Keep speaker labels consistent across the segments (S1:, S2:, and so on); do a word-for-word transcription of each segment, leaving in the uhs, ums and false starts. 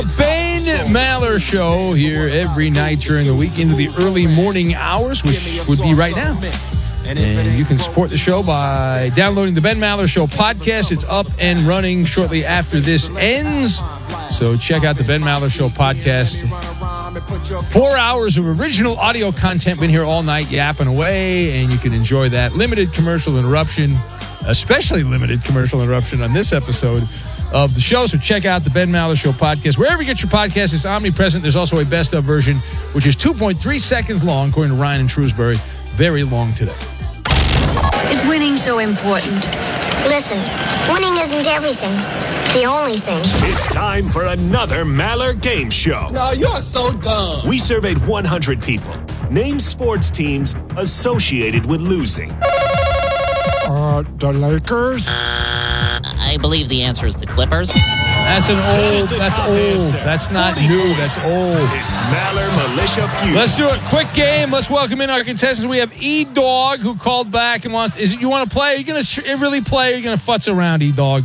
S1: Ben Maller Show here every night during the week into the early morning hours, which would be right now. And you can support the show by downloading the Ben Maller Show podcast. It's up and running shortly after this ends. So check out the Ben Maller Show podcast. Four hours of original audio content. Been here all night yapping away, and you can enjoy that. Limited commercial interruption, especially limited commercial interruption on this episode of the show. So check out the Ben Maller Show podcast. Wherever you get your podcast, it's omnipresent. There's also a best of version, which is two point three seconds long, according to Ryan in Shrewsbury. Very long today.
S2: Is winning so important?
S3: Listen, winning isn't everything. It's the only thing.
S4: It's time for another Maller Game Show.
S5: No, you're so dumb.
S4: We surveyed one hundred people. Name sports teams associated with losing.
S6: Uh, the Lakers?
S7: I believe the answer is the Clippers.
S1: That's an old,
S4: That
S1: that's old.
S4: answer.
S1: That's not
S4: forty
S1: new,
S4: points.
S1: that's old.
S4: It's Maller Militia Feud.
S1: Let's do it. Quick game. Let's welcome in our contestants. We have E-Dog, who called back and wants, is it you want to play? Are you going to really play or are you going to futz around, E-Dog?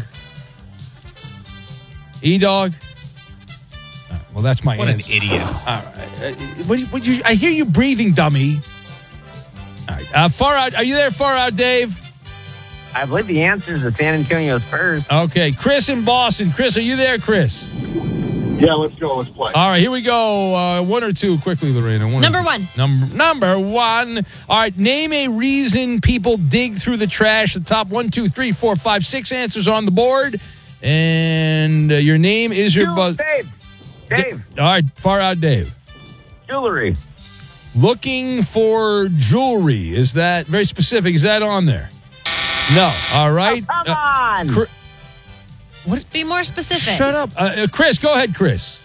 S1: E-Dog? All right, well, that's my
S8: What
S1: answer.
S8: an idiot.
S1: All right. Uh, what, what you, I hear you breathing, dummy. All right. Uh, far out. Are you there, far out, Dave?
S9: I believe the answer is the San Antonio Spurs.
S1: Okay. Chris in Boston. Chris, are you there, Chris?
S10: Yeah, let's go. Let's play.
S1: All right, here we go. Uh, one or two quickly, Lorena. One
S11: Number
S1: or two.
S11: one.
S1: Number number one. All right, name a reason people dig through the trash. The top one, two, three, four, five, six answers on the board. And uh, your name is your buzz.
S9: Dave. Dave.
S1: Da- All right, far out, Dave.
S9: Jewelry.
S1: Looking for jewelry. Is that very specific? Is that on there? No. All right.
S9: Oh, come
S1: Uh,
S9: on.
S1: Cr-
S11: What? Be more specific.
S1: Shut up. Uh, uh, Chris, go ahead, Chris.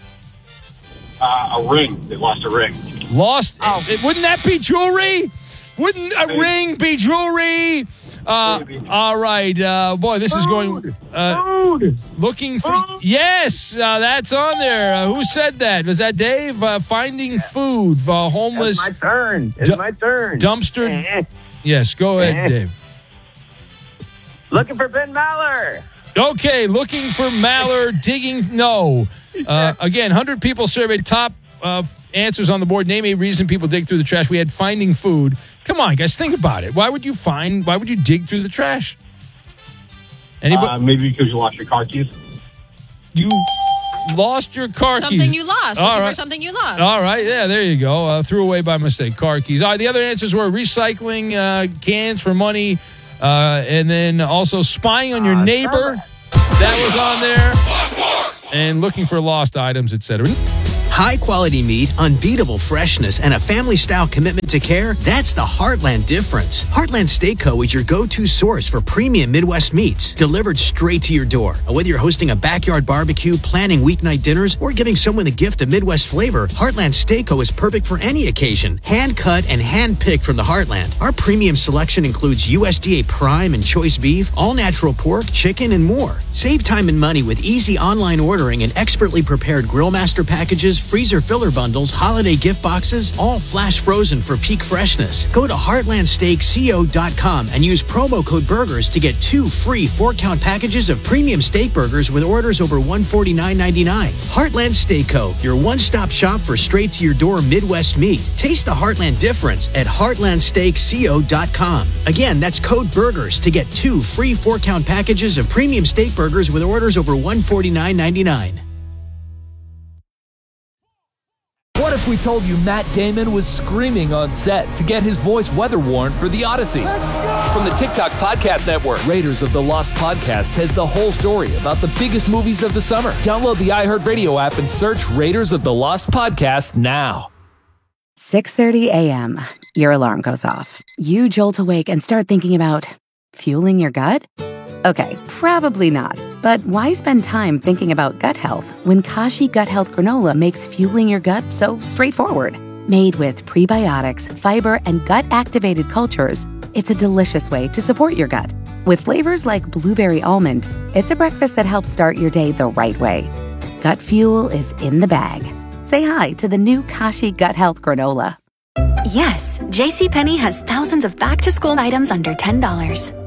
S10: Uh, a ring. They lost a ring.
S1: Lost.
S9: Oh.
S1: It, wouldn't that be jewelry? Wouldn't a ring be jewelry? Uh, all right. Uh, boy, this is going. Uh,
S9: Food.
S1: looking for. Yes, uh, that's on there. Uh, who said that? Was that Dave? Uh, finding food. Uh, homeless.
S9: It's my turn. It's
S1: Du-
S9: my turn.
S1: dumpster.
S9: Eh.
S1: Yes, go ahead, Dave.
S9: Looking for Ben Maller.
S1: Okay, looking for Maller, digging. No. Uh, again, one hundred people surveyed, top uh, answers on the board. Name a reason people dig through the trash. We had finding food. Come on, guys, think about it. Why would you find, why would you dig through the trash? Anybody?
S10: Uh, maybe because you lost your car keys.
S1: You lost your car
S11: Something
S1: keys.
S11: you lost.
S1: All
S11: Looking
S1: right.
S11: for something you lost.
S1: All right, yeah, there you go. Uh, threw away by mistake. Car keys. All right, the other answers were recycling uh, cans for money, uh, and then also spying on your
S9: Uh,
S1: neighbor. That was on there. And looking for lost items, et cetera.
S12: High quality meat, unbeatable freshness, and a family style commitment to care. That's the Heartland difference. Heartland Steak Co. is your go to source for premium Midwest meats delivered straight to your door. Whether you're hosting a backyard barbecue, planning weeknight dinners, or giving someone the gift of Midwest flavor, Heartland Steak Co. is perfect for any occasion. Hand cut and hand picked from the Heartland. Our premium selection includes U S D A prime and choice beef, all natural pork, chicken, and more. Save time and money with easy online ordering and expertly prepared grill master packages, freezer filler bundles, holiday gift boxes, all flash frozen for peak freshness. Go to heartland steak co dot com and use promo code BURGERS to get two free four-count packages of premium steak burgers with orders over one hundred forty-nine ninety-nine. Heartland Steak Co., your one-stop shop for straight-to-your-door Midwest meat. Taste the Heartland difference at heartland steak co dot com. Again, that's code BURGERS to get two free four-count packages of premium steak burgers with orders over one hundred forty-nine ninety-nine.
S13: What if we told you Matt Damon was screaming on set to get his voice weather warned for The Odyssey? From the TikTok Podcast Network, Raiders of the Lost Podcast has the whole story about the biggest movies of the summer. Download the iHeartRadio app and search Raiders of the Lost Podcast now.
S14: six thirty a.m. Your alarm goes off. You jolt awake and start thinking about fueling your gut? Okay, probably not. But why spend time thinking about gut health when Kashi Gut Health Granola makes fueling your gut so straightforward? Made with prebiotics, fiber, and gut-activated cultures, it's a delicious way to support your gut. With flavors like blueberry almond, it's a breakfast that helps start your day the right way. Gut fuel is in the bag. Say hi to the new Kashi Gut Health Granola.
S15: Yes, JCPenney has thousands of back-to-school items under ten dollars.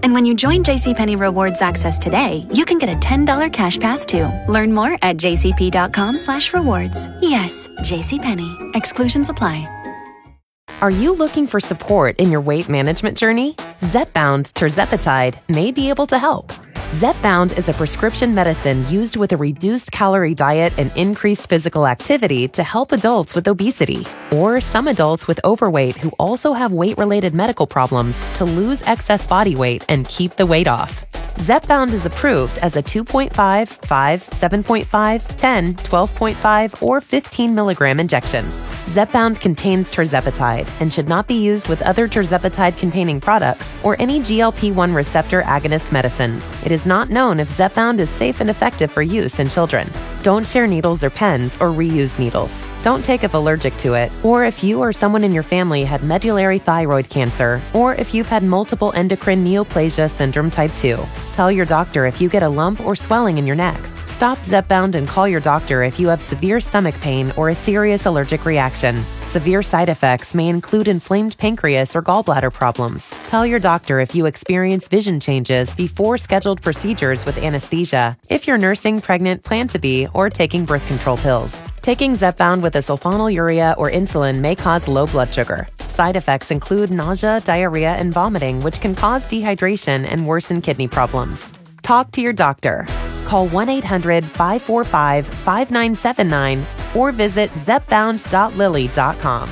S5: And when you join JCPenney Rewards Access today, you can get a ten dollars cash pass too. Learn more at jcp.com slash rewards. Yes, JCPenney. Exclusions apply.
S8: Are you looking for support in your weight management journey? Zepbound tirzepatide may be able to help. Zepbound is a prescription medicine used with a reduced calorie diet and increased physical activity to help adults with obesity or some adults with overweight who also have weight-related medical problems to lose excess body weight and keep the weight off. Zepbound is approved as a two point five, five, seven point five, ten, twelve point five, or fifteen milligram injection. Zepbound contains tirzepatide and should not be used with other tirzepatide-containing products or any G L P one receptor agonist medicines. It is not known if Zepbound is safe and effective for use in children. Don't share needles or pens or reuse needles. Don't take if allergic to it, or if you or someone in your family had medullary thyroid cancer, or if you've had multiple endocrine neoplasia syndrome type two. Tell your doctor if you get a lump or swelling in your neck. Stop Zepbound and call your doctor if you have severe stomach pain or a serious allergic reaction. Severe side effects may include inflamed pancreas or gallbladder problems. Tell your doctor if you experience vision changes before scheduled procedures with anesthesia, if you're nursing, pregnant, plan to be, or taking birth control pills. Taking Zepbound with a sulfonylurea or insulin may cause low blood sugar. Side effects include nausea, diarrhea, and vomiting, which can cause dehydration and worsen kidney problems. Talk to your doctor. Call one eight hundred, five four five, five nine seven nine or visit zepbound dot lilly dot com.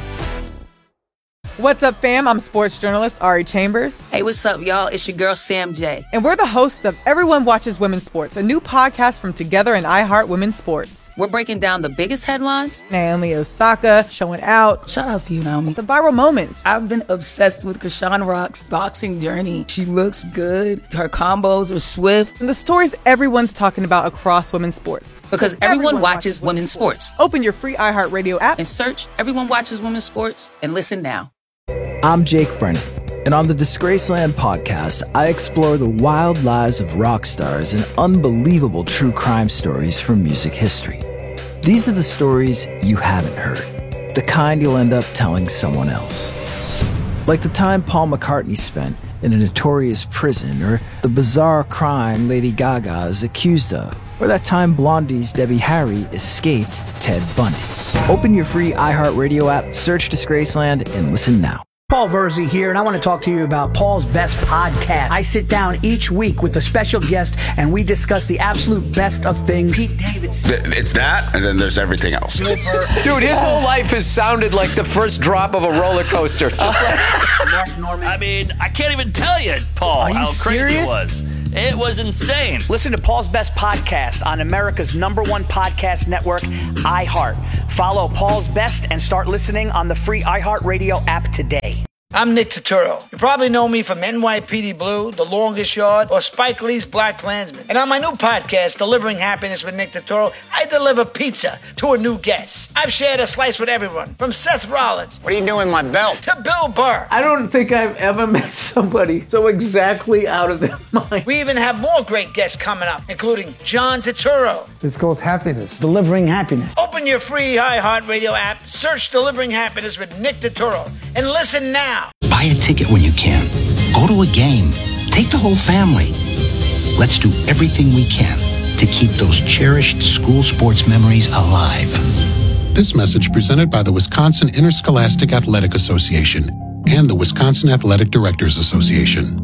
S15: What's up, fam? I'm sports journalist Ari Chambers.
S16: Hey, what's up, y'all? It's your girl, Sam J.
S15: And we're the hosts of Everyone Watches Women's Sports, a new podcast from Together and iHeart Women's Sports.
S16: We're breaking down the biggest headlines.
S15: Naomi Osaka showing out.
S16: Shout out to you, Naomi.
S15: The viral moments.
S16: I've been obsessed with Krishan Rock's boxing journey. She looks good. Her combos are swift.
S15: And the stories everyone's talking about across women's sports.
S16: Because everyone, everyone watches, watches women's sports. sports.
S15: Open your free iHeartRadio app
S16: and search Everyone Watches Women's Sports and listen now.
S17: I'm Jake Brennan, and on the Disgraceland podcast, I explore the wild lives of rock stars and unbelievable true crime stories from music history. These are the stories you haven't heard, the kind you'll end up telling someone else. Like the time Paul McCartney spent in a notorious prison, or the bizarre crime Lady Gaga is accused of, or that time Blondie's Debbie Harry escaped Ted Bundy. Open your free iHeartRadio app, search Disgraceland, and listen now.
S18: Paul Verzi here, and I want to talk to you about Paul's Best Podcast. I sit down each week with a special guest, and we discuss the absolute best of things. Pete Davidson.
S19: It's that, and then there's everything else.
S20: Dude, his whole life has sounded like the first drop of a roller coaster. Just like
S21: Mark Norman. I mean, I can't even tell you, Paul, how crazy it was. It was insane.
S18: Listen to Paul's Best Podcast on America's number one podcast network, iHeart. Follow Paul's Best and start listening on the free iHeartRadio app today.
S22: I'm Nick Turturro. You probably know me from N Y P D Blue, The Longest Yard, or Spike Lee's Black Klansman. And on my new podcast, Delivering Happiness with Nick Turturro, I deliver pizza to a new guest. I've shared a slice with everyone, from Seth Rollins.
S19: What are you doing with my belt?
S22: To Bill Burr.
S20: I don't think I've ever met somebody so exactly out of their mind.
S22: We even have more great guests coming up, including John Turturro.
S23: It's called Happiness. Delivering Happiness.
S22: Open your free iHeartRadio app, search Delivering Happiness with Nick Turturro, and listen now.
S24: Buy a ticket when you can. Go to a game. Take the whole family. Let's do everything we can to keep those cherished school sports memories alive.
S25: This message presented by the Wisconsin Interscholastic Athletic Association and the Wisconsin Athletic Directors Association.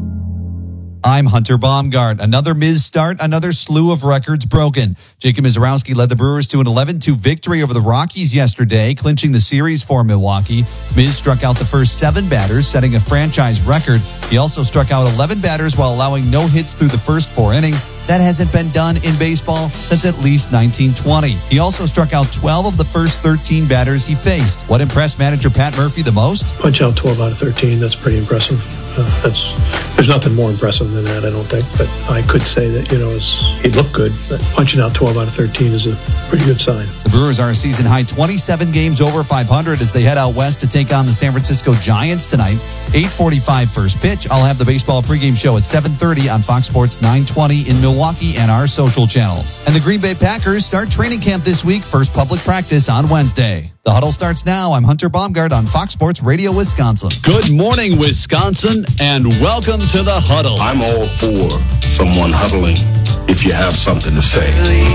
S26: I'm Hunter Baumgart. Another Miz start, another slew of records broken. Jacob Mizorowski led the Brewers to an eleven two victory over the Rockies yesterday, clinching the series for Milwaukee. Miz struck out the first seven batters, setting a franchise record. He also struck out eleven batters while allowing no hits through the first four innings. That hasn't been done in baseball since at least nineteen twenty. He also struck out twelve of the first thirteen batters he faced. What impressed manager Pat Murphy the most?
S27: Punch out twelve out of thirteen. That's pretty impressive. Uh, that's there's nothing more impressive than that, I don't think. But I could say that, you know, it's, he looked good. But punching out twelve out of thirteen is a pretty good sign.
S26: The Brewers are a season high twenty-seven games over five hundred as they head out west to take on the San Francisco Giants tonight. eight forty-five first pitch. I'll have the baseball pregame show at seven thirty on Fox Sports nine twenty in Milwaukee and our social channels. And the Green Bay Packers start training camp this week. First public practice on Wednesday. The Huddle starts now. I'm Hunter Baumgart on Fox Sports Radio Wisconsin.
S2: Good morning, Wisconsin, and welcome to the Huddle.
S3: I'm all for someone huddling if you have something to say.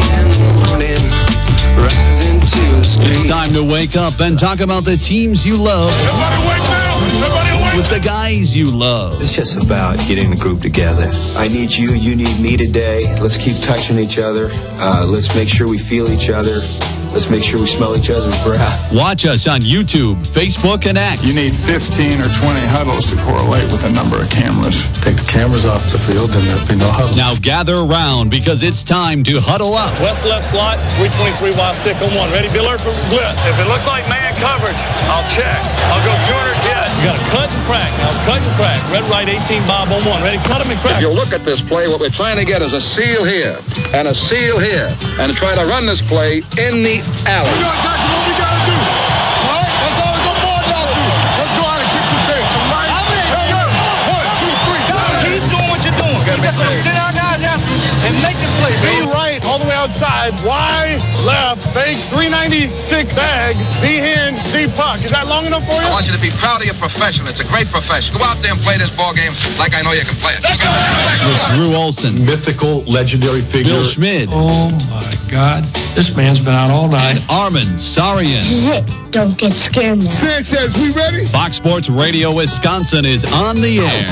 S2: It's time to wake up and talk about the teams you love.
S4: Everybody wake up! Everybody wake
S2: With the guys you love.
S6: It's just about getting the group together. I need you, you need me today. Let's keep touching each other. Uh, let's make sure we feel each other. Let's make sure we smell each other's breath.
S2: Watch us on YouTube, Facebook, and X.
S3: You need fifteen or twenty huddles to correlate with a number of cameras. Take the cameras off the field, then there'll be no huddles.
S2: Now gather around because it's time to huddle up.
S7: West left slot, three twenty-three wide stick on one. Ready, Biller for blitz. If it looks like man coverage, I'll check. I'll go corner jet. You got to cut and crack. Now cut and crack. Red right eighteen Bob on one. Ready, cut him and crack.
S3: If you look at this play, what we're trying to get is a seal here and a seal here and try to run this play in the alley.
S4: We got exactly what we got to do. All right? That's all the board got to do. Let's go out and kick the tape. Right? Hey, yo. One, two, three.
S6: Keep doing what you're doing. You got to sit our guys after and make the play.
S4: V right, all the way outside. Y left, fake, three ninety-six bag. V hand, Z puck. Is that long enough for you?
S3: I want you to be proud of your profession. It's a great profession. Go out there and play this ball game like I know you can play it.
S2: With Drew Olson.
S3: Mythical, legendary figure.
S2: Bill Schmid.
S27: Oh, my God. This man's been out all night.
S2: Armin Sarian.
S10: This is it. Don't get scared now.
S3: Sanchez, we ready?
S2: Fox Sports Radio Wisconsin is on the air.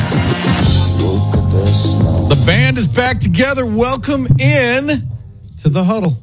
S11: The band is back together. Welcome in to the Huddle.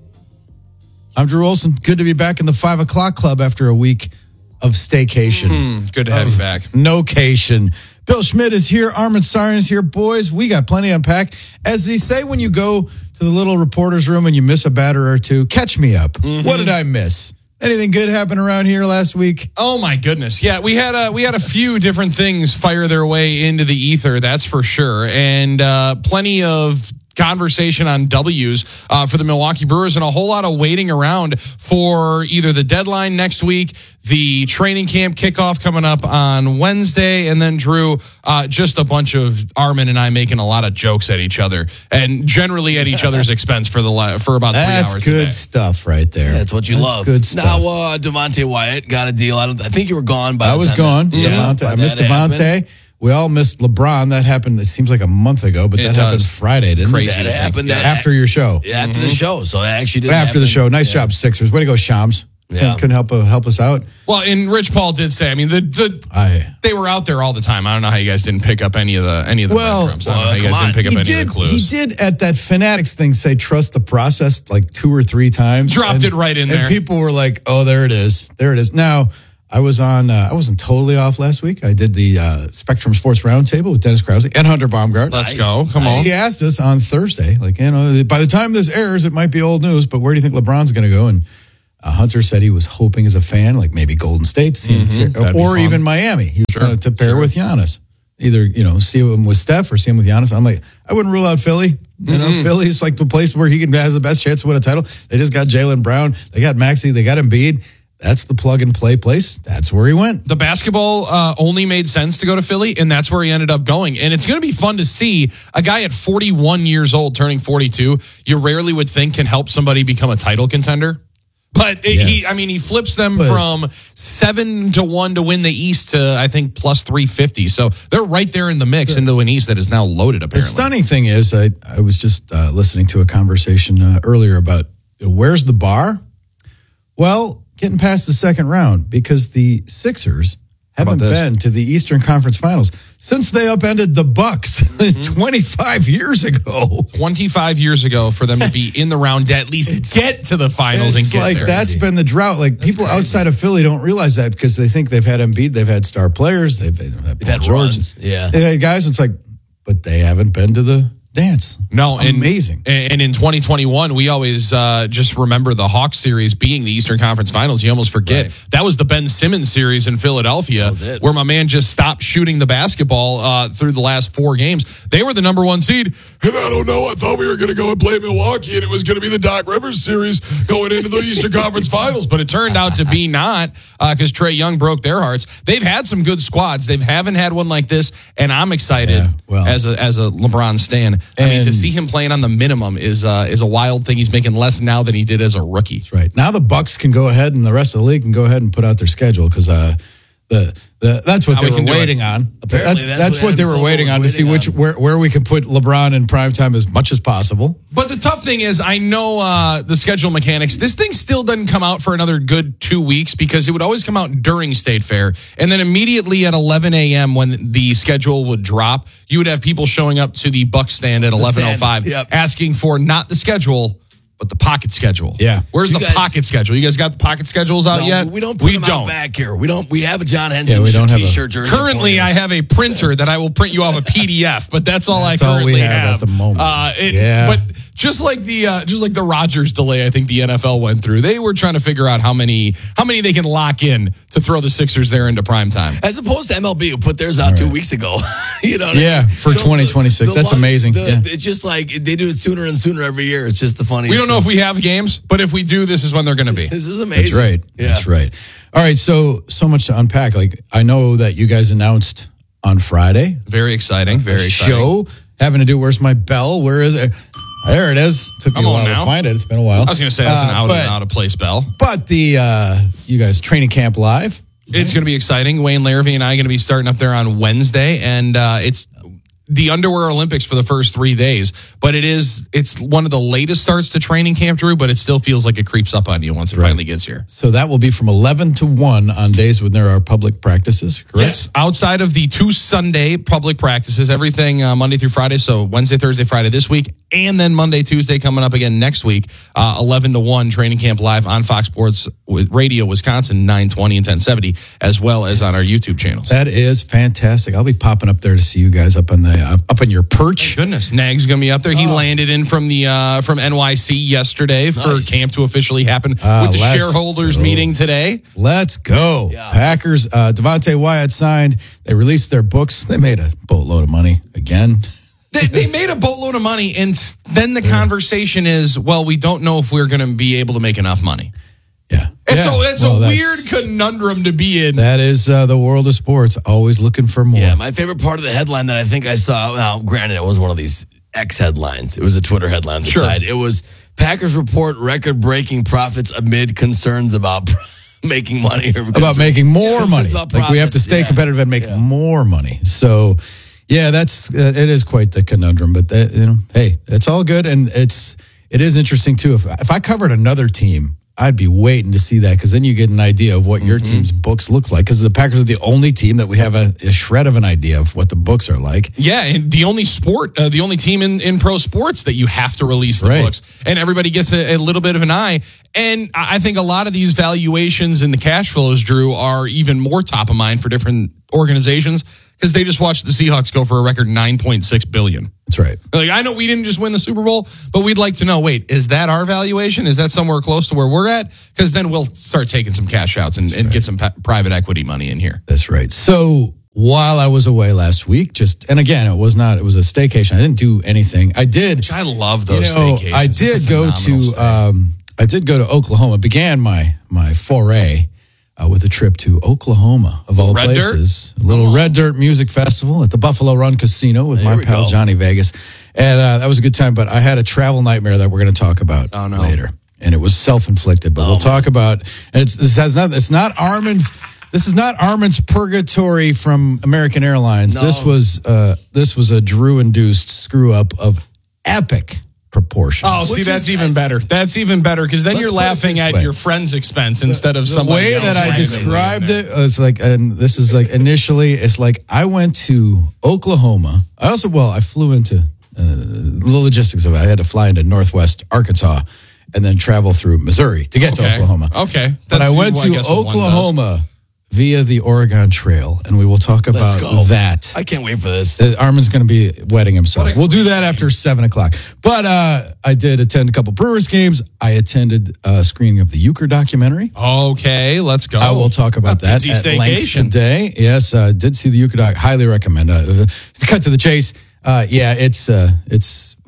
S11: I'm Drew Olson. Good to be back in the five o'clock club after a week of staycation.
S1: Mm, good to have you back.
S11: No-cation. Bill Schmid is here. Armin Sarian is here. Boys, we got plenty to unpack. As they say when you go to the little reporter's room and you miss a batter or two, catch me up. Mm-hmm. What did I miss? Anything good happen around here last week?
S1: Oh my goodness. Yeah, we had a we had a few different things fire their way into the ether, that's for sure. And uh, plenty of conversation on W's uh, for the Milwaukee Brewers and a whole lot of waiting around for either the deadline next week, the training camp kickoff coming up on Wednesday, and then Drew, uh, just a bunch of Armin and I making a lot of jokes at each other and generally at each other's expense for the for about three
S11: That's
S1: hours.
S11: That's good
S1: a day.
S11: stuff right there.
S28: That's what you
S11: That's
S28: love.
S11: Good stuff.
S28: Now, uh, Devontae Wyatt got a deal. I don't. I think you were gone by.
S11: I
S28: the
S11: was
S28: time
S11: gone.
S28: That, yeah,
S11: Devontae. I missed Devontae. We all missed LeBron. That happened, it seems like a month ago, but
S1: It
S11: that
S1: does.
S11: happened Friday, didn't
S1: Crazy
S11: it?
S1: to
S28: That
S1: think.
S28: happened
S1: Yeah.
S28: that-
S11: After your show.
S28: Yeah, after
S1: Mm-hmm.
S28: the show. So it actually did.
S11: After the show. Nice job, Sixers. Way to go, Shams.
S28: Yeah.
S11: Couldn't help, uh, help us out.
S1: Well, and Rich Paul did say, I mean, the, the
S11: I,
S1: they were out there all the time. I don't know how you guys didn't pick up any of the any of the
S11: Well,
S1: breadcrumbs. I don't know
S28: well,
S1: how you guys
S28: come
S1: didn't pick up
S11: he
S1: any
S11: did,
S1: of the clues.
S11: he did at that Fanatics thing say trust the process like two or three times.
S1: Dropped
S11: and,
S1: it right in
S11: and
S1: there.
S11: people were like, oh, there it is. There it is. Now, I was on, uh, I wasn't totally off last week. I did the uh, Spectrum Sports Roundtable with Dennis Krause and Hunter Baumgart.
S1: Let's go. Come on.
S11: He asked us on Thursday, like, you know, by the time this airs, it might be old news, but where do you think LeBron's going to go? And uh, Hunter said he was hoping as a fan, like maybe Golden State, see him
S1: Mhm.
S11: to-
S1: That'd be
S11: or
S1: fun.
S11: even Miami. He was
S1: Sure.
S11: trying to pair
S1: Sure.
S11: with Giannis. Either, you know, see him with Steph or see him with Giannis. I'm like, I wouldn't rule out Philly. You know,
S1: Mm-mm.
S11: Philly's like the place where he can has the best chance to win a title. They just got Jaylen Brown. They got Maxey. They got Embiid. That's the plug and play place. That's where he went.
S1: The basketball uh, only made sense to go to Philly, and that's where he ended up going. And it's going to be fun to see a guy at forty-one years old turning forty-two. You rarely would think can help somebody become a title contender. But it, he,
S11: Yes.
S1: I mean, he flips them
S11: But-
S1: from seven to one to win the East to, I think, plus three fifty. So they're right there in the mix into an East that is now loaded,
S11: The
S1: apparently.
S11: stunning thing is, I, I was just uh, listening to a conversation uh, earlier about you know, where's the bar? Well, getting past the second round because the Sixers haven't
S1: about this?
S11: been to the Eastern Conference Finals since they upended the Bucks twenty-five years ago.
S1: twenty-five years ago for them to be in the round to at least get to the finals and
S11: It's
S1: get
S11: like
S1: there.
S11: that's been the drought. Like people outside of Philly don't realize that because they think they've had Embiid, they've had star players, they've, they've had,
S28: They've had
S11: Paul George.
S28: runs. Yeah.
S11: They had guys. It's like, but they haven't been to the dance.
S1: No,
S11: It's
S1: and,
S11: amazing.
S1: And in twenty twenty-one, we always uh, just remember the Hawks series being the Eastern Conference Finals. You almost forget
S28: Right.
S1: that was the Ben Simmons series in Philadelphia,
S28: That was it.
S1: where my man just stopped shooting the basketball uh, through the last four games. They were the number one seed, and I don't know. I thought we were going to go and play Milwaukee, and it was going to be the Doc Rivers series going into the Eastern Conference Finals, but it turned out to be not because Trae Young broke their hearts. They've had some good squads. They haven't had one like this, and I'm excited
S11: Yeah, well.
S1: as a as a LeBron stan
S5: I mean,
S11: And-
S5: to see him playing on the minimum is uh, is a wild thing. He's making less now than he did as a rookie.
S11: That's right. Now the Bucks can go ahead and the rest of the league can go ahead and put out their schedule because uh, the the that's what
S5: Now
S11: they
S5: we
S11: were
S5: can do
S11: waiting
S5: it.
S11: on.
S28: Apparently,
S11: that's
S28: that's
S11: that's
S28: what
S11: what they
S28: Adam
S11: were
S28: Silver
S11: waiting
S28: was
S11: on to see
S28: waiting
S11: which
S28: on.
S11: where where we could put LeBron in primetime as much as possible.
S5: But the tough thing is, I know uh, the schedule mechanics. This thing still doesn't come out for another good two weeks because it would always come out during State Fair. And then immediately at eleven a.m. when the schedule would drop, you would have people showing up to the Buck stand at eleven oh five
S28: yep.
S5: asking for not the schedule, but the pocket schedule.
S11: Yeah.
S5: Where's
S28: You
S5: the
S28: guys-
S5: pocket schedule? You guys got the pocket schedules out
S28: No,
S5: yet?
S28: we don't put
S5: we
S28: them
S5: don't.
S28: out back here. We don't. We have a John Henson
S11: Yeah, we don't have a-
S28: t-shirt jersey.
S5: Currently,
S28: for you.
S5: I have a printer that I will print you off a P D F, but that's all
S11: That's
S5: I
S11: all we
S5: currently
S11: have at the moment.
S5: Uh, it-
S11: Yeah.
S5: But just like the uh, just like the Rodgers delay, I think the N F L went through. They were trying to figure out how many how many they can lock in to throw the Sixers there into prime time.
S28: As opposed to M L B, who put theirs out two weeks ago. you know. what I
S11: Yeah,
S28: mean?
S11: for
S28: You know,
S11: twenty twenty-six.
S28: the
S11: That's
S28: long-
S11: amazing.
S28: the-
S11: Yeah.
S28: It's just like they do it sooner and sooner every year. It's just the funniest.
S5: We don't know
S28: thing.
S5: if we have games, but if we do, this is when they're going to be.
S28: This is amazing.
S11: That's right.
S28: Yeah.
S11: That's right. All right. So so much to unpack. Like I know that you guys announced on Friday
S5: Very exciting. Very
S11: a
S5: exciting.
S11: show having to do. Where's my bell? Where is it? There it is. Took me
S5: I'm
S11: a
S5: on
S11: while
S5: now.
S11: to find it. It's been a while.
S5: I was going to say that's an
S11: Uh,
S5: out,
S11: but,
S5: out of place bell.
S11: But the uh, you guys training camp live.
S5: It's going to be exciting. Wayne Larrivee and I are going to be starting up there on Wednesday, and uh, it's the Underwear Olympics for the first three days. But it is it's one of the latest starts to training camp, Drew. But it still feels like it creeps up on you once it finally gets here.
S11: So that will be from eleven to one on days when there are public practices. Correct.
S5: Yes, outside of the two Sunday public practices, everything uh, Monday through Friday. So Wednesday, Thursday, Friday this week, and then Monday, Tuesday coming up again next week. Uh, eleven to one training camp live on Fox Sports Radio Wisconsin, nine twenty and ten seventy, as well as on our YouTube channels.
S11: That is fantastic. I'll be popping up there to see you guys up on the uh, up on your perch.
S5: Goodness, Nag's gonna be up there. He
S11: Oh.
S5: landed in from the uh, from N Y C yesterday for
S28: Nice.
S5: camp to officially happen
S11: Ah,
S5: with the
S11: let's
S5: shareholders
S11: go.
S5: meeting today.
S11: Let's go. Packers, uh, Devontae Wyatt signed. They released their books. They made a boatload of money again.
S5: They, they made a boatload of money, and s- then the conversation is, well, we don't know if we're going to be able to make enough money.
S11: Yeah.
S5: And
S11: Yeah.
S5: so it's
S11: Well,
S5: a
S11: that's-
S5: weird conundrum to be in.
S11: That is uh, the world of sports, always looking for more.
S28: Yeah, my favorite part of the headline that I think I saw. Now, granted, it wasn't one of these X headlines. It was a Twitter headline on the
S5: Sure.
S28: side. It was Packers report record-breaking profits amid concerns about making money or
S11: About making more
S28: concerns
S11: money.
S28: about
S11: Like we have to
S28: profits,
S11: stay
S28: yeah.
S11: competitive and make more money. So, yeah, that's uh, it is quite the conundrum. But that, you know, hey, it's all good, and it's it is interesting too. If if I covered another team, I'd be waiting to see that because then you get an idea of what your
S28: Mm-hmm.
S11: team's books look like. Because the Packers are the only team that we have a, a shred of an idea of what the books are like.
S5: Yeah, and the only sport, uh, the only team in, in pro sports that you have to release the
S11: Right.
S5: books, and everybody gets a, a little bit of an eye. And I I think a lot of these valuations and the cash flows, Drew, are even more top of mind for different organizations because they just watched the Seahawks go for a record nine point six billion dollars.
S11: That's right.
S5: Like, I know we didn't just win the Super Bowl, but we'd like to know, wait, is that our valuation? Is that somewhere close to where we're at? Because then we'll start taking some cash outs and, and get some pa- private equity money in here.
S11: That's right. So while I was away last week, just and again, it was not. It was a staycation. I didn't do anything. I did.
S5: Which I love those
S11: you know,
S5: staycations.
S11: I
S5: It's a
S11: did go
S5: phenomenal
S11: to.
S5: stay.
S11: Um, I did go to Oklahoma. Began my my foray uh, with a trip to Oklahoma of all
S5: Red Dirt?
S11: places. A little Red Dirt Music Festival at the Buffalo Run Casino with
S28: There
S11: my
S28: we
S11: pal
S28: go.
S11: Johnny Vegas, and uh, that was a good time. But I had a travel nightmare that we're going to talk about
S5: Oh, no.
S11: later, and it was self inflicted. But
S28: Oh,
S11: we'll talk about. And it's, this has not. It's not Armin's. This is not Armin's purgatory from American Airlines.
S28: No.
S11: This was uh, this was a Drew induced screw up of epic proportions.
S5: Oh, see,
S28: Which
S5: that's
S28: is-
S5: even better. That's even better because then
S11: Let's
S5: you're
S11: put it
S5: laughing
S11: this
S5: at
S11: way.
S5: your friend's expense instead of
S11: The
S5: somebody
S11: way
S5: else
S11: that I
S5: randomly
S11: described
S5: in there.
S11: it is like, and this is like initially, it's like I went to Oklahoma. I also, well, I flew into uh, the logistics of it. I had to fly into Northwest Arkansas and then travel through Missouri to get to
S5: Okay.
S11: Oklahoma.
S5: Okay.
S11: But
S5: That's
S11: I went
S5: what
S11: to
S5: guess what one does.
S11: Oklahoma via the Oregon Trail, and we will talk
S28: Let's
S11: about
S28: go.
S11: that.
S28: I can't wait for this.
S11: Uh, Armin's going to be wetting himself. We'll do that after seven o'clock. But uh, I did attend a couple Brewers games. I attended a screening of the Euchre documentary.
S5: Okay, let's go.
S11: I will talk about that
S5: Busy
S11: at length
S5: staycation.
S11: today. Yes, uh, did see the Euchre doc. Highly recommend. Uh, to cut to the chase. Uh, yeah, it's uh, it's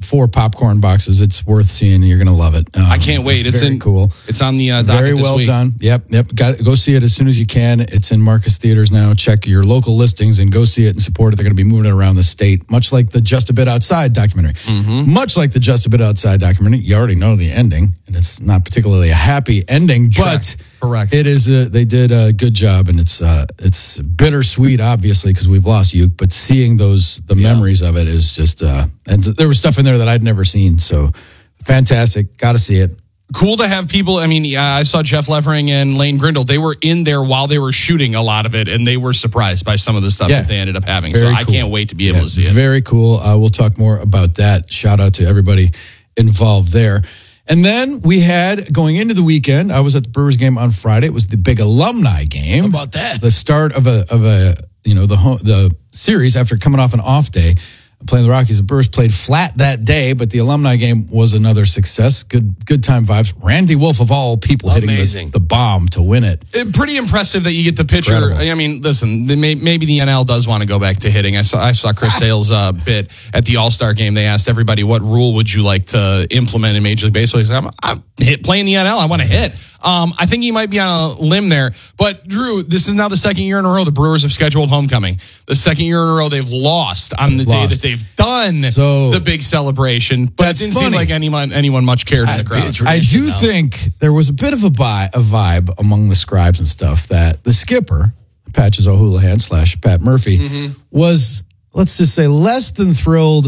S11: four popcorn boxes. It's worth seeing. You're going to love it. Um,
S5: I can't wait. It's,
S11: it's very
S5: in,
S11: cool.
S5: It's on the uh, docket
S11: Very
S5: this
S11: well
S5: week.
S11: done. Yep, yep. Got go see it as soon as you can. It's in Marcus Theaters now. Check your local listings and go see it and support it. They're going to be moving it around the state, much like the Just a Bit Outside documentary.
S5: Mm-hmm.
S11: Much like the Just a Bit Outside documentary, you already know the ending, and it's not particularly a happy ending, but
S5: correct.
S11: It is. A, they did a good job, and it's uh, it's bittersweet, obviously, because we've lost you. But seeing those the
S5: Yeah.
S11: memories of it is just, uh, and there was stuff in there that I'd never seen. So fantastic. Got to see it.
S5: Cool to have people. I mean, uh, I saw Jeff Levering and Lane Grindle. They were in there while they were shooting a lot of it, and they were surprised by some of the stuff
S11: Yeah.
S5: that they ended up having.
S11: Very
S5: so I
S11: cool.
S5: can't wait to be able
S11: Yeah,
S5: to see it.
S11: Very cool. Uh, we'll talk more about that. Shout out to everybody involved there. And then we had, going into the weekend, I was at the Brewers game on Friday. It was the big alumni game.
S28: How about that?
S11: The start of a, of a you know, the home, the series after coming off an off day. Playing the Rockies, the Brewers played flat that day, but the alumni game was another success. Good, good time vibes. Randy Wolf of all people hitting the, the bomb to win it.
S5: It, pretty impressive that you get the pitcher.
S11: Incredible.
S5: I mean, listen, the, may, maybe the N L does want to go back to hitting. I saw I saw Chris Sale's uh, bit at the All-Star game. They asked everybody, what rule would you like to implement in Major League Baseball? He said, I'm, I'm hit, playing the N L. I want to hit. Um, I think he might be on a limb there. But, Drew, this is now the second year in a row the Brewers have scheduled homecoming. The second year in a row they've lost on the
S11: Lost.
S5: day that they've done
S11: So,
S5: the big celebration. But it
S11: that's
S5: didn't
S11: funny.
S5: seem like anyone anyone much cared in the crowd.
S11: I do think there was a bit of a, bi- a vibe among the scribes and stuff that the skipper, Patches O'Houlihan slash Pat Murphy,
S5: Mm-hmm.
S11: was, let's just say, less than thrilled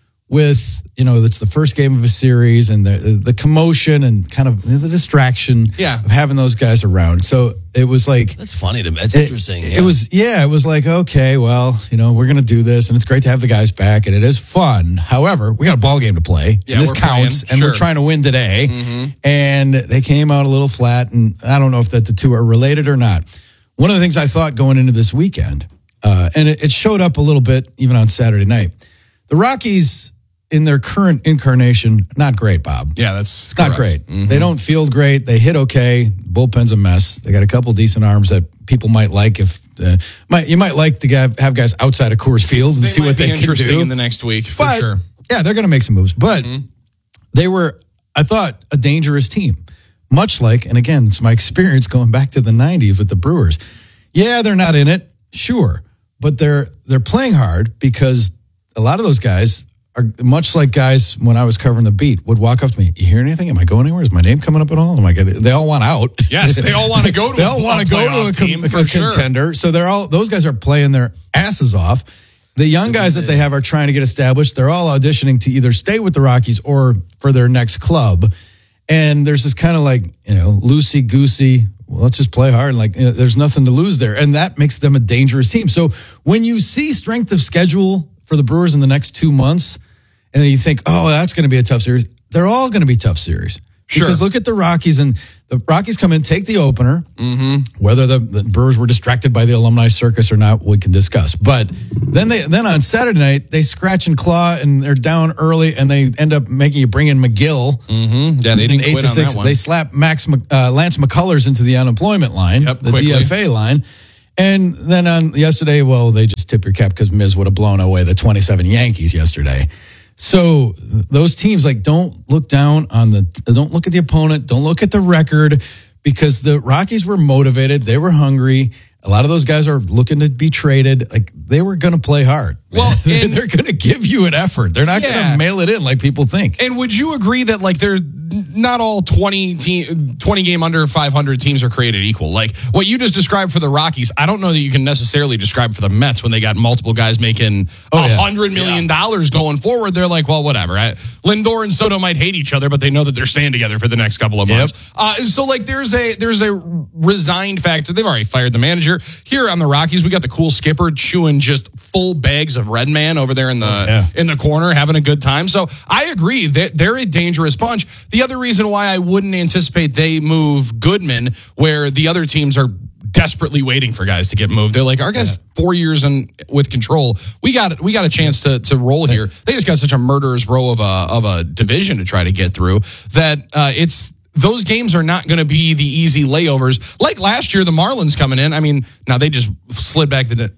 S11: with, you know, it's the first game of a series and the the commotion and kind of the distraction
S5: Yeah.
S11: of having those guys around. So it was like,
S28: That's funny to me. That's
S11: it,
S28: interesting.
S11: It was, yeah, it was like, okay, well, you know, we're going to do this and it's great to have the guys back and it is fun. However, we got a ball game to play.
S5: Yeah,
S11: and this
S5: we're
S11: counts
S5: playing.
S11: and
S5: Sure.
S11: we're trying to win today.
S5: Mhm.
S11: And they came out a little flat. And I don't know if that the two are related or not. One of the things I thought going into this weekend, uh, and it, it showed up a little bit even on Saturday night, the Rockies in their current incarnation, not great, Bob.
S5: Yeah, that's
S11: Not
S5: correct.
S11: great.
S5: Mhm.
S11: They don't field great. They hit okay. Bullpen's a mess. They got a couple decent arms that people might like. If uh, might you might like to have, have guys outside of Coors Field and
S5: They
S11: see
S5: might
S11: what
S5: be
S11: they can
S5: interesting
S11: do
S5: in the next week for
S11: But,
S5: sure.
S11: Yeah, they're going to make some moves, but they were, I thought, a dangerous team. Much like, and again, it's my experience going back to the nineties with the Brewers. Yeah, they're not in it, sure, but they're they're playing hard because a lot of those guys are much like guys when I was covering the beat would walk up to me. You hear anything? Am I going anywhere? Is my name coming up at all? Am I getting? They all want out.
S5: Yes, they all want to go to
S11: they
S5: a
S11: all want to go
S5: playoff
S11: to a, com-
S5: team,
S11: a
S5: for sure.
S11: contender. So they're all those guys are playing their asses off. The young guys that they have are trying to get established. They're all auditioning to either stay with the Rockies or for their next club. And there's this kind of like, you know, loosey goosey. Well, let's just play hard. Like, you know, there's nothing to lose there. And that makes them a dangerous team. So when you see strength of schedule for the Brewers in the next two months, and then you think, oh, that's going to be a tough series, they're all going to be tough series.
S5: Sure.
S11: Because look at the Rockies, and the Rockies come in, take the opener.
S5: Mm-hmm.
S11: Whether the, the Brewers were distracted by the alumni circus or not, we can discuss. But then they then on Saturday night, they scratch and claw, and they're down early, and they end up making you bring in McGill.
S5: Mm-hmm. Yeah, they didn't
S11: eight
S5: quit
S11: to
S5: on
S11: six.
S5: that one.
S11: They slap Max Mc- uh, Lance McCullers into the unemployment line,
S5: Yep,
S11: the
S5: quickly.
S11: D F A line. And then on yesterday, well, they just tip your cap because Miz would have blown away the twenty-seven Yankees yesterday. So those teams, like, don't look down on the, don't look at the opponent, don't look at the record, because the Rockies were motivated, they were hungry. A lot of those guys are looking to be traded. Like, they were going to play hard.
S5: Well, and-
S11: they're going to give you an effort. They're not going
S5: Yeah.
S11: to mail it in like people think.
S5: And would you agree that like they're not all twenty team, twenty game under five hundred teams are created equal? Like what you just described for the Rockies, I don't know that you can necessarily describe for the Mets when they got multiple guys making a
S11: Oh, yeah.
S5: hundred million dollars going forward. They're like, well, whatever. Right? Lindor and Soto might hate each other, but they know that they're staying together for the next couple of months. Uh, so like there's a there's a resigned factor. They've already fired the manager. Here on the Rockies, we got the cool skipper chewing just full bags of Red Man over there in the
S11: Yeah.
S5: in the corner having a good time. So I agree that they're a dangerous bunch. The other reason why I wouldn't anticipate they move Goodman, where the other teams are desperately waiting for guys to get moved. They're like, our guys four years in with control. We got we got a chance to to roll here. They just got such a murderer's row of a of a division to try to get through that uh, it's. Those games are not going to be the easy layovers. Like last year, the Marlins coming in. I mean, now they just slid back the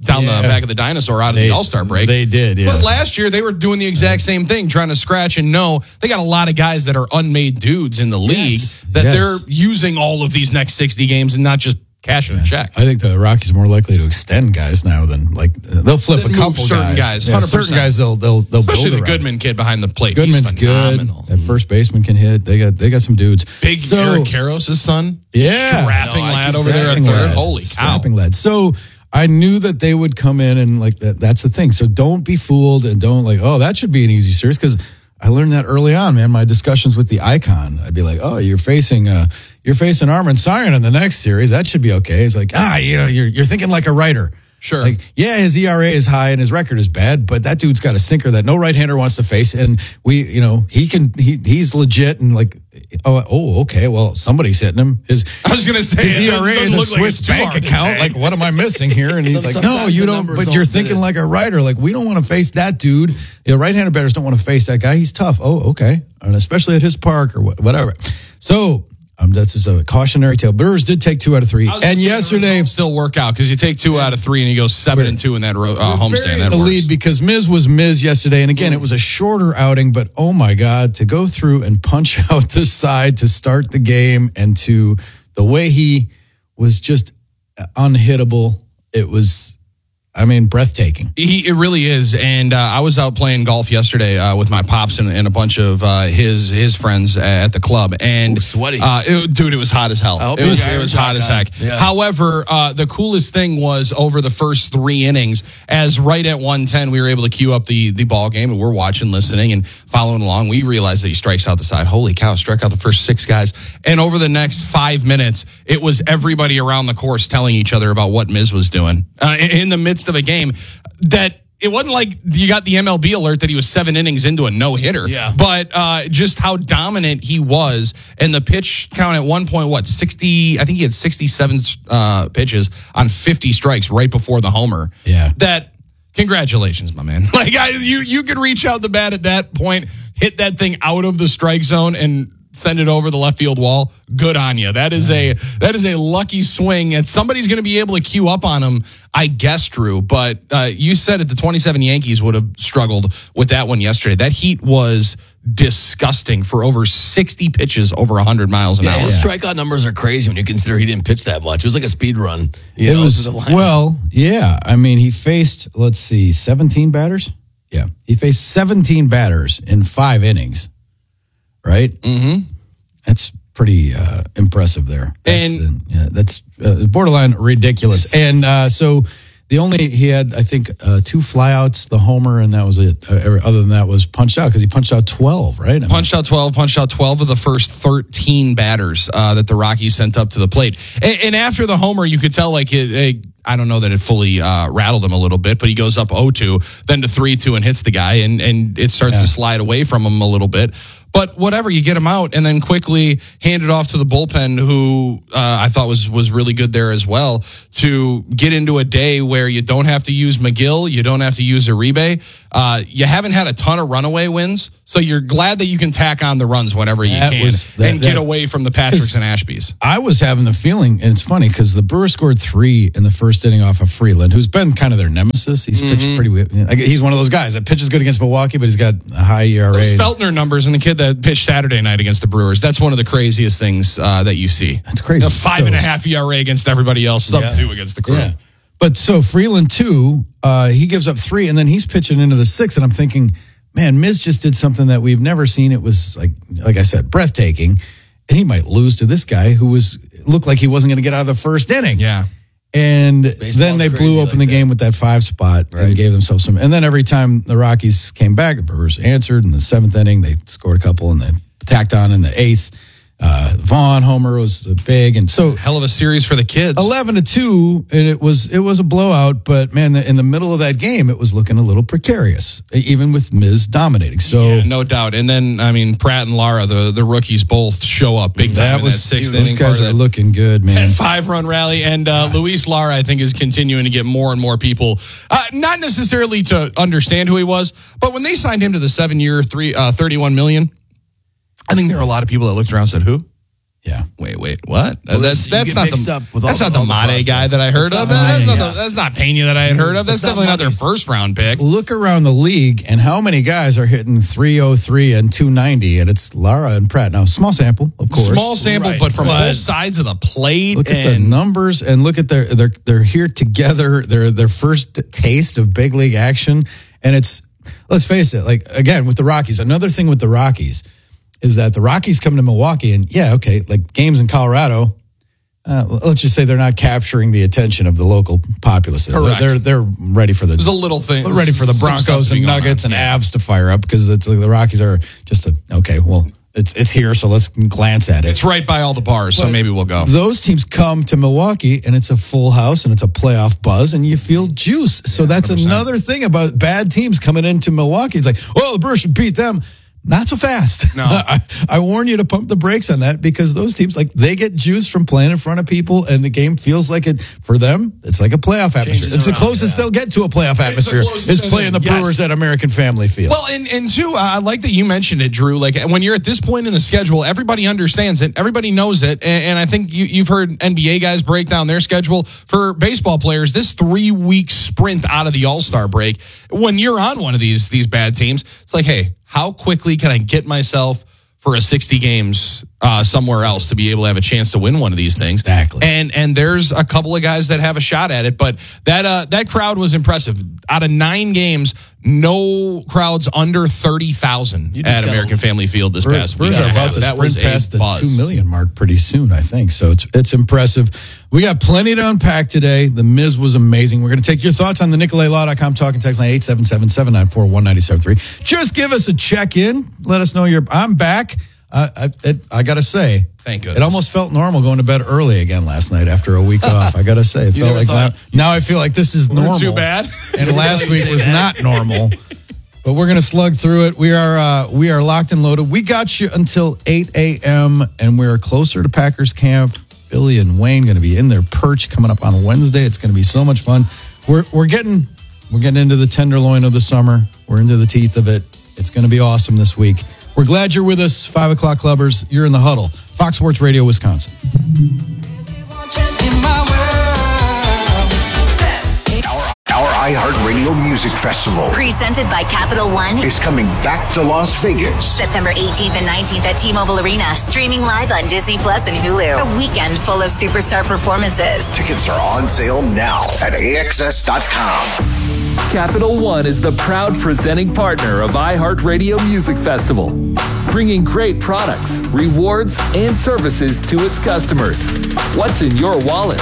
S5: down
S11: Yeah.
S5: the back of the dinosaur out of
S11: They-
S5: the All-Star break.
S11: they did, yeah.
S5: But last year, they were doing the exact same thing, trying to scratch and know. They got a lot of guys that are unmade dudes in the league
S11: Yes.
S5: that
S11: Yes.
S5: they're using all of these next sixty games and not just cashing a check.
S11: I think the Rockies are more likely to extend guys now than like they'll flip
S5: They'll
S11: a
S5: move
S11: couple
S5: certain guys,
S11: Yeah,
S5: one hundred percent.
S11: certain guys they'll they'll they'll
S5: Especially
S11: build
S5: the
S11: around.
S5: Goodman kid behind the plate.
S11: Goodman's
S5: He's
S11: good.
S5: phenomenal.
S11: That first baseman can hit. They got they got some dudes.
S5: Big
S11: So-
S5: Eric Karros' son.
S11: Yeah.
S5: Strapping
S11: No, I
S5: lad
S11: keep
S5: over there at
S11: strapping
S5: third.
S11: lad.
S5: Holy cow.
S11: Strapping lad. So I knew that they would come in and like that. That's the thing. So don't be fooled and don't like, oh, that should be an easy series because I learned that early on, man. My discussions with the icon, I'd be like, oh, you're facing uh, you're facing Armin Siren in the next series. That should be okay. It's like, ah, you know, you're you're thinking like a writer.
S5: Sure.
S11: Like, yeah, his E R A is high and his record is bad, but that dude's got a sinker that no right-hander wants to face, and we, you know, he can, he he's legit, and like, oh, oh, okay, well, somebody's hitting him. His
S5: I was gonna say
S11: his
S5: it
S11: E R A
S5: doesn't
S11: is a
S5: look like
S11: Swiss
S5: it's too
S11: bank
S5: hard to
S11: account.
S5: take.
S11: Like, what am I missing here? And he's like, no,
S28: Sometimes
S11: you
S28: the
S11: don't.
S28: numbers
S11: But
S28: don't
S11: you're
S28: fit
S11: thinking
S28: it.
S11: like a writer. Like, we don't want to face that dude. You know, right-handed batters don't want to face that guy. He's tough. Oh, okay, and especially at his park or wha- whatever. So. Um, that's just a cautionary tale. Brewers did take two out of three,
S5: I was
S11: and
S5: gonna say the
S11: yesterday
S5: results still work out because you take two out of three and you go seven and two in that ro- uh, homestand. That
S11: the
S5: works.
S11: lead because Miz was Miz yesterday. And again, it was a shorter outing, but oh my God, to go through and punch out this side to start the game and to the way he was just unhittable, it was, I mean, breathtaking.
S5: He, it really is, and uh, I was out playing golf yesterday uh, with my pops and, and a bunch of uh, his his friends at the club, and
S28: Ooh, sweaty.
S5: uh, it- dude, it was hot as hell.
S28: I hope
S5: It
S28: you
S5: was
S28: guys
S5: it was
S28: are
S5: hot as
S28: guy.
S5: heck.
S28: Yeah.
S5: However, uh, the coolest thing was over the first three innings, as right at one ten, we were able to queue up the the ball game, and we're watching, listening, and following along. We realized that he strikes out the side. Holy cow! Struck out the first six guys, and over the next five minutes, it was everybody around the course telling each other about what Miz was doing uh, in, in the midst of a game. That it wasn't like you got the M L B alert that he was seven innings into a no hitter.
S28: Yeah.
S5: But uh, just how dominant he was, and the pitch count at one point, what sixty? I think he had sixty-seven uh, pitches on fifty strikes right before the homer.
S11: Yeah.
S5: That congratulations, my man. Like I, you, you could reach out the bat at that point, hit that thing out of the strike zone, and send it over the left field wall. Good on you. That is a that is a lucky swing, and somebody's going to be able to queue up on him, I guess, Drew. But uh, you said it, the twenty-seven Yankees would have struggled with that one yesterday. That heat was disgusting for over sixty pitches over one hundred miles an
S28: Yeah,
S5: hour.
S28: his strikeout numbers are crazy when you consider he didn't pitch that much. It was like a speed run. You
S11: It
S28: know,
S11: was,
S28: to the line.
S11: well, yeah. I mean, he faced, let's see, seventeen batters? Yeah. He faced seventeen batters in five innings, right?
S5: Mm-hmm.
S11: That's pretty uh, impressive there. That's,
S5: And-
S11: uh, yeah, that's uh, borderline ridiculous. And uh, so the only, he had, I think, uh, two flyouts, the homer, and that was it. Uh, other than that was punched out because he punched out twelve, right? I mean,
S5: Punched out twelve, punched out twelve of the first thirteen batters uh, that the Rockies sent up to the plate. And, and after the homer, you could tell, like, it, it, I don't know that it fully uh, rattled him a little bit, but he goes up oh two, then to three two and hits the guy, and, and it starts
S11: Yeah.
S5: to slide away from him a little bit. But whatever, you get him out and then quickly hand it off to the bullpen, who uh, I thought was was really good there as well, to get into a day where you don't have to use McGill, you don't have to use Uribe. Uh, you haven't had a ton of runaway wins, so you're glad that you can tack on the runs whenever you
S11: That
S5: can
S11: was- that-
S5: and get
S11: that-
S5: away from the Patricks and Ashbys.
S11: I was having the feeling, and it's funny because the Brewers scored three in the first inning off of Freeland, who's been kind of their nemesis. He's pitched
S5: Mhm.
S11: pretty. Like, he's one of those guys that pitches good against Milwaukee, but he's got a high E R A.
S5: Those Feltner numbers and the kid that pitched Saturday night against the Brewers, that's one of the craziest things uh, that you see.
S11: That's crazy.
S5: A five and a half E R A against everybody else, sub
S11: Yeah.
S5: two against the Crew.
S11: Yeah. But so Freeland too, uh, he gives up three, and then he's pitching into the sixth, and I'm thinking, man, Miz just did something that we've never seen. It was like, like I said, breathtaking, and he might lose to this guy who was looked like he wasn't going to get out of the first inning.
S5: Yeah.
S11: And
S28: Baseball's
S11: then they blew
S28: crazy
S11: open
S28: like
S11: the game with that five spot and gave themselves some. And then every time the Rockies came back, the Brewers answered in the seventh inning. They scored a couple, and they tacked on in the eighth. Uh, Vaughn homer was big, and so
S5: Hell of a series for the kids.
S11: eleven to two, and it was it was a blowout. But man, the, in the middle of that game, it was looking a little precarious, even with Miz dominating. So
S5: Yeah, no doubt. And then, I mean, Pratt and Lara, the, the rookies, both show up big time
S11: that
S5: in
S11: was
S5: that sixth
S11: those
S5: inning.
S11: guys
S5: part
S11: are
S5: of that
S11: looking good, man.
S5: five run rally. And uh, Luis Lara, I think, is continuing to get more and more people, uh, not necessarily to understand who he was, but when they signed him to the seven year, three, uh, thirty-one million, I think there were a lot of people that looked around and said, who?
S11: Yeah.
S5: Wait, wait, what?
S28: Well,
S5: that's
S28: you
S5: that's
S28: get
S5: not
S28: mixed
S5: the
S28: up with
S5: that's
S28: all
S5: not
S28: the-
S5: the
S28: all the
S5: Mate guy
S28: prospects.
S5: that I heard
S28: That's
S5: of.
S28: not
S5: That's
S28: Mate,
S5: not,
S28: yeah.
S5: the, that's not Pena that I had heard of. That's
S28: That's not
S5: definitely not their
S28: Money's.
S5: first round pick.
S11: Look around the league and how many guys are hitting three oh three and two ninety, and it's Lara and Pratt. Now, small sample, of course.
S5: Small sample,
S28: Right.
S5: but from
S11: But
S5: both sides of the plate.
S11: Look at the
S5: and
S11: numbers and look at their they're they're here together. They're their first taste of big league action, and it's let's face it. Like again with the Rockies, another thing with the Rockies is that the Rockies come to Milwaukee, and yeah, okay, like games in Colorado. Uh, let's just say they're not capturing the attention of the local populace. They're,
S5: Correct.
S11: they're they're ready for the
S5: There's a little thing.
S11: ready for the
S5: some stuff
S11: Broncos
S5: to be
S11: and
S5: going
S11: Nuggets
S5: on.
S11: and
S5: Yeah.
S11: Avs to fire up because it's the Rockies are just a okay. Well, it's it's here, so let's glance at it.
S5: It's right by all the bars, so
S11: But
S5: maybe we'll go.
S11: Those teams come to Milwaukee and it's a full house and it's a playoff buzz and you feel juice. So that's
S5: one hundred percent.
S11: another thing about bad teams coming into Milwaukee. It's like, oh, the Brewers should beat them. Not so fast.
S5: No.
S11: I, I warn you to pump the brakes on that because those teams, like, they get juice from playing in front of people, and the game feels like it, for them, it's like a playoff atmosphere.
S28: Changes
S11: It's the
S28: around,
S11: closest
S28: yeah.
S11: they'll get to a playoff atmosphere
S5: closest
S11: is
S5: thing.
S11: playing the
S5: Yes.
S11: Brewers at American Family Field.
S5: Well, and and two, uh, I like that you mentioned it, Drew. Like when you're at this point in the schedule, everybody understands it, everybody knows it, and, and I think you, you've heard N B A guys break down their schedule for baseball players. This three week sprint out of the All Star break, when you're on one of these these bad teams, it's like, hey, how quickly can I get myself for a sixty games uh, somewhere else to be able to have a chance to win one of these things?
S11: Exactly.
S5: And and there's a couple of guys that have a shot at it, but that uh, that crowd was impressive. Out of nine games, no crowds under thirty thousand at
S28: gotta-
S5: American Family Field this
S11: Brewers,
S5: past
S11: Brewers
S5: week.
S11: are about to
S5: That was
S11: sprint
S5: a
S11: past the
S5: buzz.
S11: two million mark pretty soon, I think. So it's it's impressive. We got plenty to unpack today. The Miz was amazing. We're going to take your thoughts on the Nicolay Law dot com talking text line eight seven seven, seven nine four, one nine seven three. Just give us a check in. Let us know you're. I'm back. Uh, I it, I got to say,
S5: Thank
S11: it
S5: goodness.
S11: almost felt normal going to bed early again last night after a week off. I got to say, it felt
S28: never
S11: like now,
S28: thought-
S11: now I feel like this is normal.
S5: Too bad.
S11: And last week was not normal. But we're going to slug through it. We are uh, we are locked and loaded. We got you until eight a.m. and we're closer to Packers camp. Billy and Wayne going to be in their perch coming up on Wednesday. It's going to be so much fun. We're we're getting we're getting into the tenderloin of the summer. We're into the teeth of it. It's going to be awesome this week. We're glad you're with us, five o'clock clubbers. You're in the huddle. Fox Sports Radio, Wisconsin.
S8: Our iHeartRadio Music Festival
S9: Presented by Capital One.
S8: is coming back to Las Vegas.
S9: September eighteenth and nineteenth at T-Mobile Arena. Streaming live on Disney Plus and Hulu. A weekend full of superstar performances.
S8: Tickets are on sale now at A X S dot com.
S12: Capital One is the proud presenting partner of iHeartRadio Music Festival, bringing great products, rewards, and services to its customers. What's in your wallet?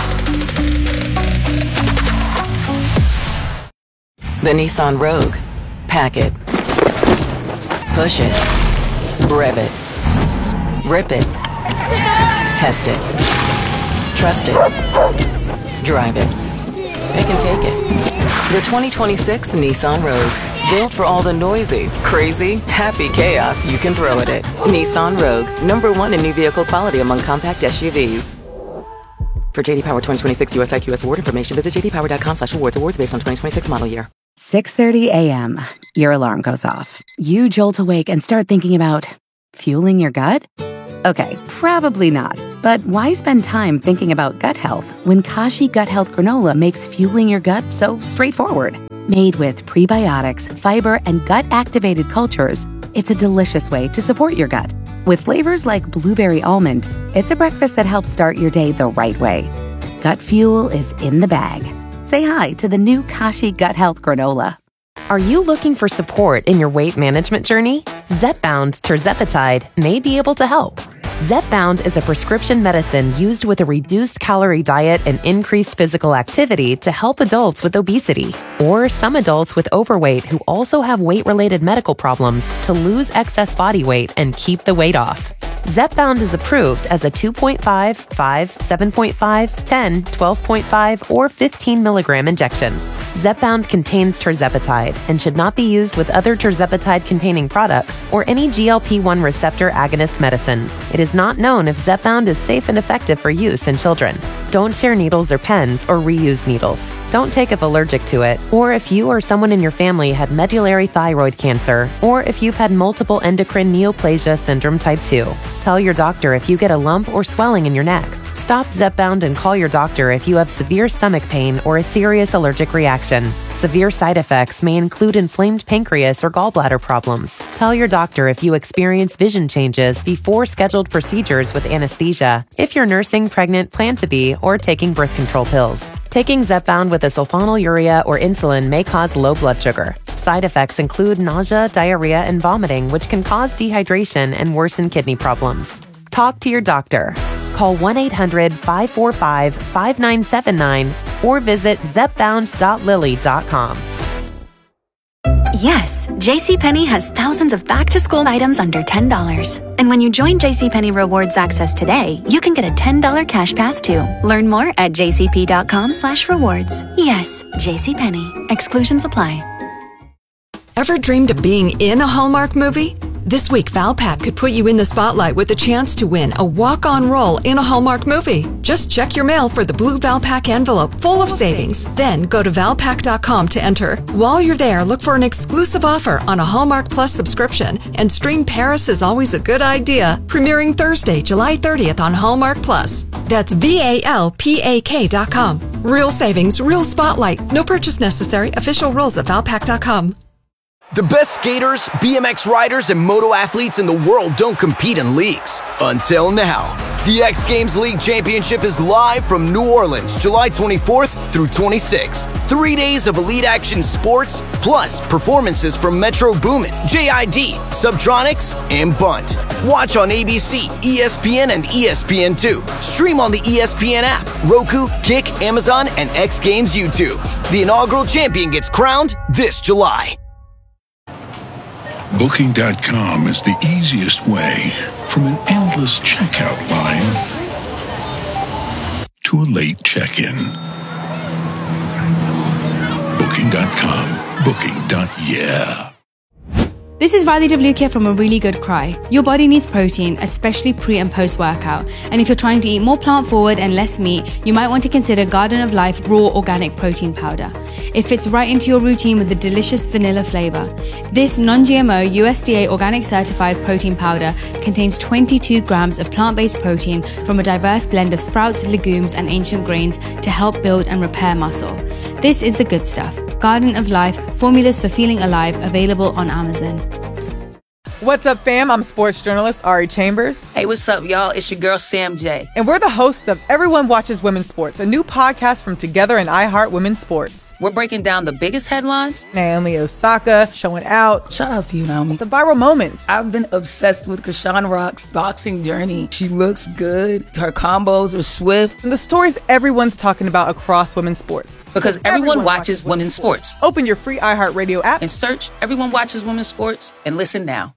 S13: The Nissan Rogue. Pack it. Push it. Rev it. Rip it. Test it. Trust it. Drive it. It can take it. The twenty twenty-six Nissan Rogue. Built for all the noisy, crazy, happy chaos you can throw at it. Nissan Rogue. Number one in new vehicle quality among compact S U Vs. For J D Power twenty twenty-six U S I Q S award information, visit j d power dot com slash awards. Awards based on twenty twenty-six model year.
S14: six thirty a.m. Your alarm goes off. You jolt awake and start thinking about fueling your gut? Okay, probably not. But why spend time thinking about gut health when Kashi Gut Health Granola makes fueling your gut so straightforward? Made with prebiotics, fiber, and gut-activated cultures, it's a delicious way to support your gut. With flavors like blueberry almond, it's a breakfast that helps start your day the right way. Gut fuel is in the bag. Say hi to the new Kashi Gut Health Granola.
S15: Are you looking for support in your weight management journey? Zepbound tirzepatide may be able to help. Zepbound is a prescription medicine used with a reduced calorie diet and increased physical activity to help adults with obesity or some adults with overweight who also have weight-related medical problems to lose excess body weight and keep the weight off. Zepbound is approved as a two point five, five, seven point five, ten, twelve point five, or fifteen milligram injection. Zepbound contains tirzepatide and should not be used with other tirzepatide-containing products or any G L P one receptor agonist medicines. It is not known if Zepbound is safe and effective for use in children. Don't share needles or pens or reuse needles. Don't take if allergic to it, or if you or someone in your family had medullary thyroid cancer, or if you've had multiple endocrine neoplasia syndrome type two. Tell your doctor if you get a lump or swelling in your neck. Stop Zepbound and call your doctor if you have severe stomach pain or a serious allergic reaction. Severe side effects may include inflamed pancreas or gallbladder problems. Tell your doctor if you experience vision changes before scheduled procedures with anesthesia, if you're nursing, pregnant, plan to be, or taking birth control pills. Taking Zepbound with a sulfonylurea or insulin may cause low blood sugar. Side effects include nausea, diarrhea, and vomiting, which can cause dehydration and worsen kidney problems. Talk to your doctor. Call one eight hundred five four five five nine seven nine or visit zepbound dot lilly dot com.
S16: Yes, JCPenney has thousands of back-to-school items under ten dollars. And when you join JCPenney Rewards Access today, you can get a ten dollars cash pass too. Learn more at jcp.com slash rewards. Yes, JCPenney. Exclusions apply.
S17: Ever dreamed of being in a Hallmark movie? This week, Valpak could put you in the spotlight with a chance to win a walk-on role in a Hallmark movie. Just check your mail for the blue Valpak envelope full of savings. Then go to valpak dot com to enter. While you're there, look for an exclusive offer on a Hallmark Plus subscription and stream Paris is Always a Good Idea, premiering Thursday, July thirtieth on Hallmark Plus. That's V A L P A K dot com. Real savings, real spotlight. No purchase necessary. Official rules at valpak dot com.
S18: The best skaters, B M X riders, and moto athletes in the world don't compete in leagues. Until now. The X Games League Championship is live from New Orleans, July twenty-fourth through twenty-sixth. Three days of elite action sports, plus performances from Metro Boomin, J I D, Subtronics, and Bunt. Watch on A B C, E S P N, and E S P N two. Stream on the E S P N app, Roku, Kick, Amazon, and X Games YouTube. The inaugural champion gets crowned this July.
S19: Booking dot com is the easiest way from an endless checkout line to a late check-in. Booking dot com. Booking. Yeah.
S20: This is Riley W. here from A Really Good Cry. Your body needs protein, especially pre and post workout. And if you're trying to eat more plant forward and less meat, you might want to consider Garden of Life Raw Organic Protein Powder. It fits right into your routine with a delicious vanilla flavor. This non-G M O U S D A organic certified protein powder contains twenty-two grams of plant-based protein from a diverse blend of sprouts, legumes, and ancient grains to help build and repair muscle. This is the good stuff. Garden of Life, formulas for feeling alive, available on Amazon.
S21: What's up, fam? I'm sports journalist Ari Chambers.
S22: Hey, what's up, y'all? It's your girl, Sam J.
S21: And we're the hosts of Everyone Watches Women's Sports, a new podcast from Together and iHeart Women's Sports.
S22: We're breaking down the biggest headlines.
S21: Naomi Osaka showing out.
S22: Shout out to you, Naomi.
S21: The viral moments.
S22: I've been obsessed with Krishan Rock's boxing journey. She looks good. Her combos are swift.
S21: And the stories everyone's talking about across women's sports.
S22: Because everyone, everyone watches, watches women's sports. sports.
S21: Open your free iHeartRadio app
S22: and search Everyone Watches Women's Sports and listen now.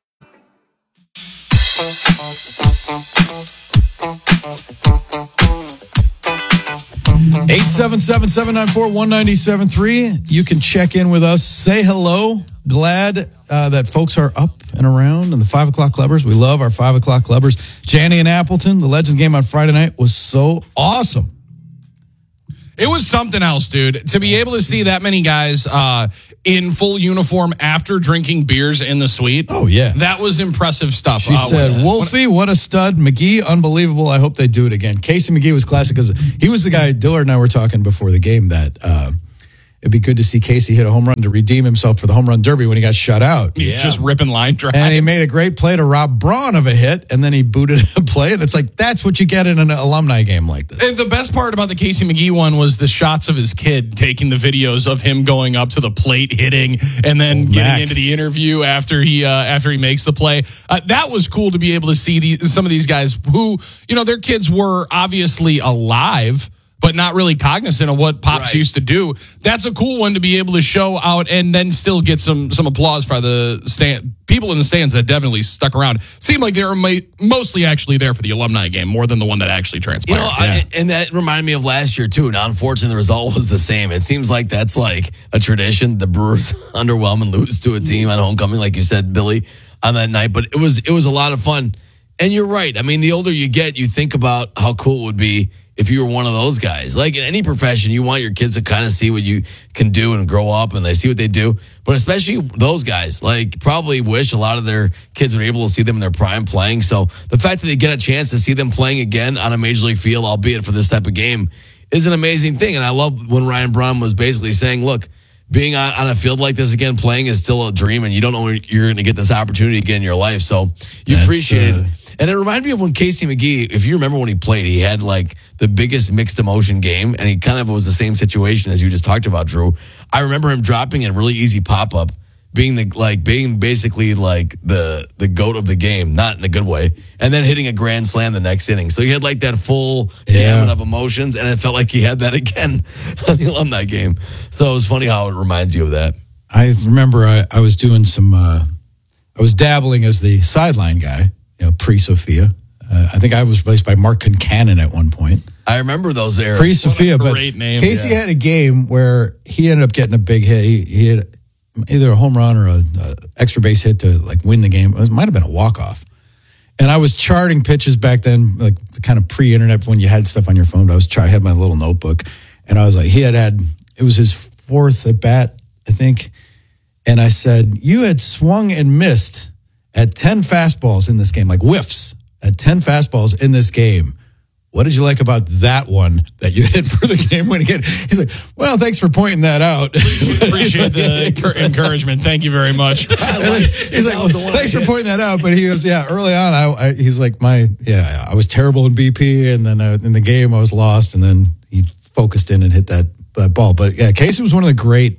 S11: eight seven seven, seven nine four, one nine seven three. You can check in with us. Say hello. Glad uh, that folks are up and around. And the five o'clock clubbers. We love our five o'clock clubbers. Janny and Appleton, the Legends game on Friday night was so awesome.
S5: It was something else, dude. To be able to see that many guys uh, in full uniform after drinking beers in the suite.
S11: Oh, yeah.
S5: That was impressive stuff.
S11: She uh, said, what, Wolfie, what a stud. McGee, unbelievable. I hope they do it again. Casey McGee was classic because he was the guy, Dillard and I were talking before the game that uh, it'd be good to see Casey hit a home run to redeem himself for the home run derby when he got shut out.
S5: He's yeah. just ripping line drives.
S11: And he made a great play to rob Braun of a hit, and then he booted a play. And it's like, that's what you get in an alumni game like this.
S5: And the best part about the Casey McGee one was the shots of his kid taking the videos of him going up to the plate, hitting, and then oh, getting Mac. into the interview after he uh, after he makes the play. Uh, that was cool to be able to see these, some of these guys who, you know, their kids were obviously alive but not really cognizant of what Pops
S28: Right.
S5: used to do. That's a cool one to be able to show out and then still get some some applause for the stand. People in the stands that definitely stuck around. Seemed like they were ma- mostly actually there for the alumni game more than the one that actually transpired.
S28: You know,
S5: Yeah.
S28: I, and that reminded me of last year too. Now, unfortunately, the result was the same. It seems like that's like a tradition. The Brewers underwhelm and lose to a team on homecoming, like you said, Billy, on that night. But it was it was a lot of fun. And you're right. I mean, the older you get, you think about how cool it would be if you were one of those guys. Like in any profession, you want your kids to kind of see what you can do and grow up, and they see what they do. But especially those guys, like probably wish a lot of their kids were able to see them in their prime playing. So the fact that they get a chance to see them playing again on a major league field, albeit for this type of game, is an amazing thing. And I love when Ryan Braun was basically saying, look, being on, on a field like this again, playing is still a dream, and you don't know when you're going to get this opportunity again in your life. So you
S11: That's,
S28: appreciate
S11: uh,
S28: it. And it reminded me of when Casey McGee, if you remember when he played, he had like the biggest mixed emotion game, and he kind of was the same situation as you just talked about, Drew. I remember him dropping a really easy pop-up, being the like being basically like the the goat of the game, not in a good way, and then hitting a grand slam the next inning. So he had like that full
S11: Yeah.
S28: gamut of emotions, and it felt like he had that again on the alumni game. So it was funny how it reminds you of that.
S11: I remember I, I was doing some, uh, I was dabbling as the sideline guy, you know, pre-Sophia. Uh, I think I was replaced by Mark Concannon at one point.
S28: I remember those eras.
S11: Pre-Sophia, but
S5: great name,
S11: Casey
S5: yeah.
S11: had a game where he ended up getting a big hit. He, he had either a home run or a, a extra base hit to like win the game. It was, might have been a walk-off. And I was charting pitches back then, like kind of pre-internet when you had stuff on your phone. But I was char- I had my little notebook, and I was like, he had had, it was his fourth at bat, I think. And I said, you had swung and missed at ten fastballs in this game, like whiffs at ten fastballs in this game. What did you like about that one that you hit for the game-winning hit? He's like, well, thanks for pointing that out.
S5: Appreciate the encour- encouragement. Like, Thank you very much.
S11: Like, he's like, well, thanks for pointing that out. But he goes, yeah, early on, I, I, he's like, my, yeah, I was terrible in B P, and then uh, in the game I was lost, and then he focused in and hit that, that ball. But yeah, Casey was one of the great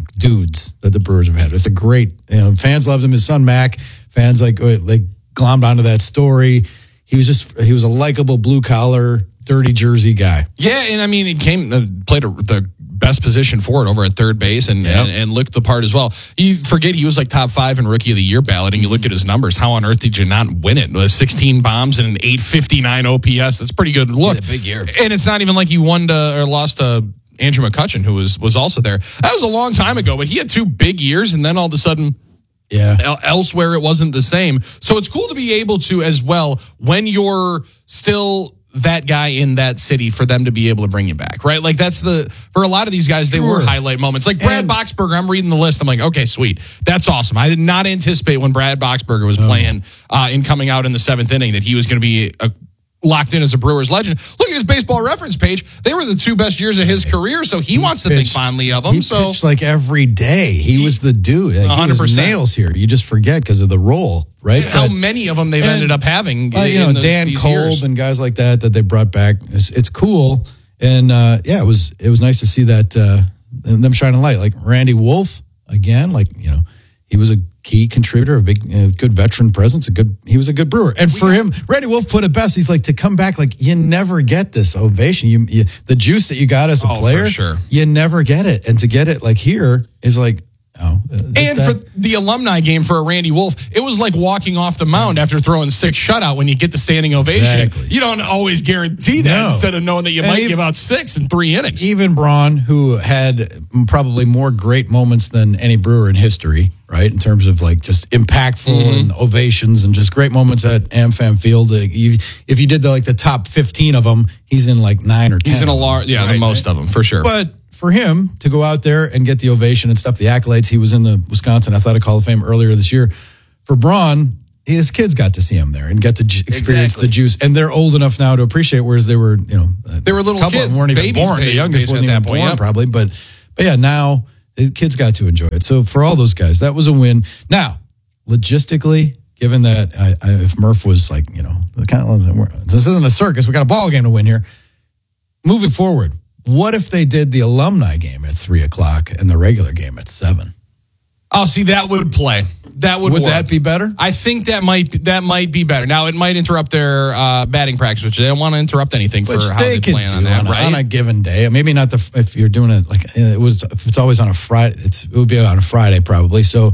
S11: dudes that the Brewers have had. It's a great, you know, fans loved him. His son Mac, fans like like glommed onto that story. He was just he was a likable blue collar, dirty jersey guy.
S5: Yeah, and I mean, he came uh, played a, the best position for it over at third base and,
S11: Yep.
S5: and and looked the part as well. You forget he was like top five in Rookie of the Year ballot, and you look at his numbers. How on earth did you not win it? With sixteen bombs and an eight fifty-nine O P S. That's a pretty good look.
S28: He had a big year.
S5: And it's not even like you won to, or lost to Andrew McCutcheon, who was was also there. That was a long time ago, but he had two big years, and then all of a sudden.
S11: Yeah.
S5: El- Elsewhere, it wasn't the same. So it's cool to be able to, as well, when you're still that guy in that city, for them to be able to bring you back, right? Like that's the, for a lot of these guys, they
S11: Sure.
S5: were highlight moments. Like Brad
S11: And-
S5: Boxberger, I'm reading the list. I'm like, okay, sweet. That's awesome. I did not anticipate when Brad Boxberger was playing uh, and coming out in the seventh inning that he was going to be a, locked in as a Brewers legend. Look at his baseball reference page. They were the two best years of his career, so he, wants to think
S11: pitched-
S5: fondly of them.
S11: He
S5: So
S11: pitched like every day. He was the dude. Like,
S5: one hundred
S11: he was
S5: percent.
S11: nails here. You just forget because of the role, right?
S5: how
S11: But-
S5: many of them they've
S11: and,
S5: ended up having.
S11: Uh, you
S5: in
S11: know,
S5: those-
S11: Dan
S5: these
S11: Kolb
S5: years.
S11: and guys like that that they brought back. It's, it's cool, and uh, yeah, it was it was nice to see that uh, them shine a light. Like Randy Wolf again, like you know, he was a key contributor, a big, uh, good veteran presence. A good, he was a good Brewer, and for him, Randy Wolf put it best. He's like, to come back, like you never get this ovation. You, you the juice that you got as a
S5: Oh, for
S11: player,
S5: sure.
S11: you never get it, and to get it like here is like. Oh, uh,
S5: And
S11: that-
S5: for the alumni game for a Randy Wolf, it was like walking off the mound after throwing six shutout when you get the standing ovation.
S11: Exactly.
S5: You don't always guarantee that
S11: No.
S5: instead of knowing that you
S11: And
S5: might
S11: even-
S5: give out six in three innings.
S11: even Braun, who had probably more great moments than any Brewer in history, right? In terms of like just impactful
S5: Mm-hmm.
S11: and ovations and just great moments at AmFam Field. Uh, you, if you did the, like the top fifteen of them, he's in like nine or ten.
S5: He's in a
S11: of them,
S5: large, yeah, the
S11: right?
S5: most of them for sure.
S11: But for him to go out there and get the ovation and stuff, the accolades, he was in the Wisconsin Athletic Hall of Fame earlier this year. For Braun, his kids got to see him there and get to j- experience
S28: Exactly.
S11: the juice. And they're old enough now to appreciate, whereas they were, you know,
S5: They were little
S11: a couple of
S5: kids,
S11: them weren't even
S5: babies,
S11: born. The
S5: babies
S11: youngest
S5: at
S11: wasn't
S5: that
S11: even
S5: point,
S11: born
S5: yep.
S11: probably. But, but yeah, now the kids got to enjoy it. So for all those guys, that was a win. Now, logistically, given that I, I, if Murph was like, you know, kind of, this isn't a circus, we got a ball game to win here. Moving forward, what if they did the alumni game at three o'clock and the regular game at seven?
S5: Oh, see, that would play. That would
S11: Would
S5: work.
S11: that be better?
S5: I think that might that might be better. Now it might interrupt their uh, batting practice, which they don't want to interrupt anything for
S11: Which
S5: how
S11: they
S5: they
S11: can
S5: plan
S11: do
S5: on that,
S11: on, a,
S5: right?
S11: on a given day. Maybe not the if you're doing it like it was. If it's always on a Friday, it's it would be on a Friday probably. So,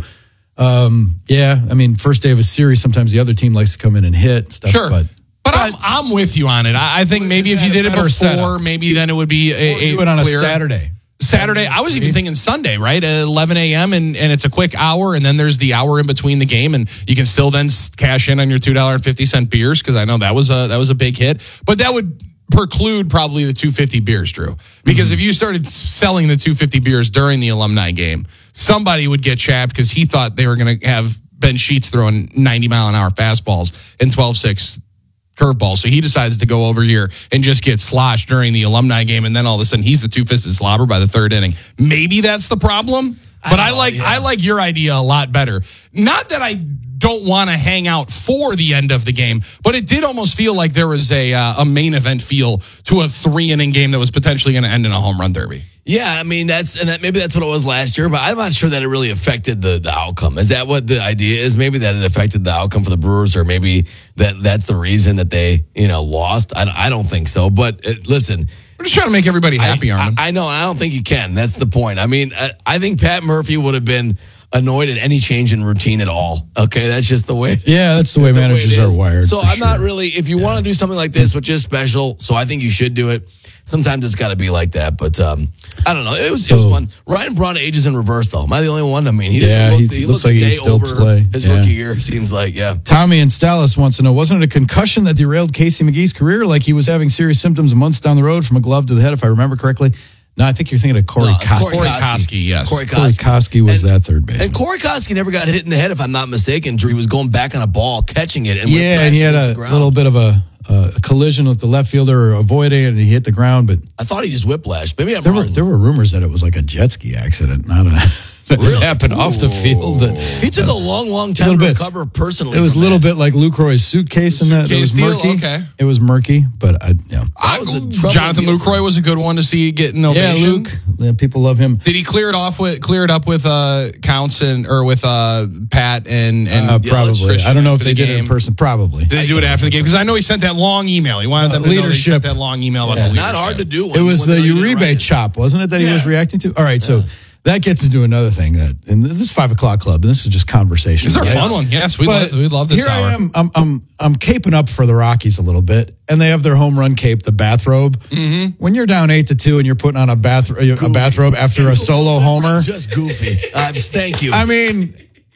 S11: um, yeah, I mean, first day of a series, sometimes the other team likes to come in and hit and stuff.
S5: Sure.
S11: But
S5: But I'm, I'm with you on it. I, I think maybe if you did it
S11: better
S5: before,
S11: setup?
S5: maybe then it would be a, a
S11: do it on a
S5: clear-
S11: Saturday.
S5: Saturday. I was even thinking Sunday, right? At eleven a.m. and, and it's a quick hour, and then there's the hour in between the game, and you can still then s- cash in on your two dollars and fifty cents beers, because I know that was a that was a big hit. But that would preclude probably the two fifty beers, Drew. Because mm-hmm. if you started selling the two fifty beers during the alumni game, somebody would get chapped because he thought they were going to have Ben Sheets throwing ninety mile an hour fastballs and twelve six curveball. So he decides to go over here and just get sloshed during the alumni game, and then all of a sudden he's the two-fisted slobber by the third inning. Maybe that's the problem, but I, I like know, yeah. I like your idea a lot better. Not that I don't want to hang out for the end of the game, but it did almost feel like there was a uh, a main event feel to a three-inning game that was potentially going to end in a home run derby.
S28: Yeah, I mean that's and that maybe that's what it was last year, but I'm not sure that it really affected the the outcome. Is that what the idea is? Maybe that it affected the outcome for the Brewers, or maybe that that's the reason that they you know lost. I, I don't think so. But uh, listen,
S5: we're just trying to make everybody happy,
S28: I,
S5: Armin.
S28: I, I know. I don't think you can. That's the point. I mean, I, I think Pat Murphy would have been annoyed at any change in routine at all. Okay, that's just the way.
S11: Yeah, that's the way
S28: the
S11: managers
S28: way
S11: are wired.
S28: So I'm
S11: sure.
S28: not really. If you yeah. want to do something like this, which is special, so I think you should do it. Sometimes it's got to be like that, but um, I don't know. It was so, it was fun. Ryan Braun ages in reverse, though. Am I the only one? I mean, he
S11: yeah,
S28: doesn't look,
S11: he,
S28: he
S11: looks
S28: looked
S11: like
S28: a day
S11: he still
S28: over
S11: play.
S28: his
S11: yeah.
S28: rookie year. Seems like, yeah.
S11: Tommy in Dallas wants to know: wasn't it a concussion that derailed Casey McGee's career? Like he was having serious symptoms months down the road from a glove to the head, if I remember correctly. No, I think you're thinking of Corey
S28: no,
S11: Koski.
S28: Corey
S5: Koski, yes.
S28: Corey
S11: Corey
S28: Koski.
S11: Koski was
S28: and,
S11: that third baseman.
S28: And Corey Koski never got hit in the head, if I'm not mistaken. Drew, he was going back on a ball, catching it. And
S11: yeah, and he had a little bit of a, uh, a collision with the left fielder, avoiding it, and he hit the ground. But
S28: I thought he just whiplashed. Maybe I'm
S11: there
S28: wrong.
S11: were there were rumors that it was like a jet ski accident, not a. That really? happened Ooh. off the field. That,
S28: he took a long, long time to bit. recover personally.
S11: It was a little that. bit like Lucroy's suitcase in that. It was
S5: deal?
S11: murky.
S5: Okay.
S11: It was murky, but I, yeah.
S5: I, Jonathan Lucroy was a good one to see getting ovation.
S11: Yeah, Luke. Yeah, people love him.
S5: Did he clear it off with clear it up with uh, Counts and or with uh, Pat and and
S11: uh, probably? I don't know if they the did game. it in person. Probably.
S5: Did they do it after the game? Because I know he sent that long email. He wanted uh, them to
S11: leadership.
S5: know he sent that long email about
S11: yeah.
S5: the leadership.
S28: Not hard to do.
S11: It was the Uribe chop, wasn't it? That yes. he was reacting to. All right, so. That gets into another thing that, and this is five o'clock club, and this is just conversation.
S5: This is our fun one. Yes, we love, we love this
S11: here
S5: hour.
S11: I am. I'm, I'm, I'm caping up for the Rockies a little bit, and they have their home run cape, the bathrobe.
S5: Mm-hmm.
S11: When you're down eight to two, and you're putting on a bath, a bathrobe after
S28: it's
S11: a solo homer,
S28: just goofy. Uh, thank you.
S11: I mean,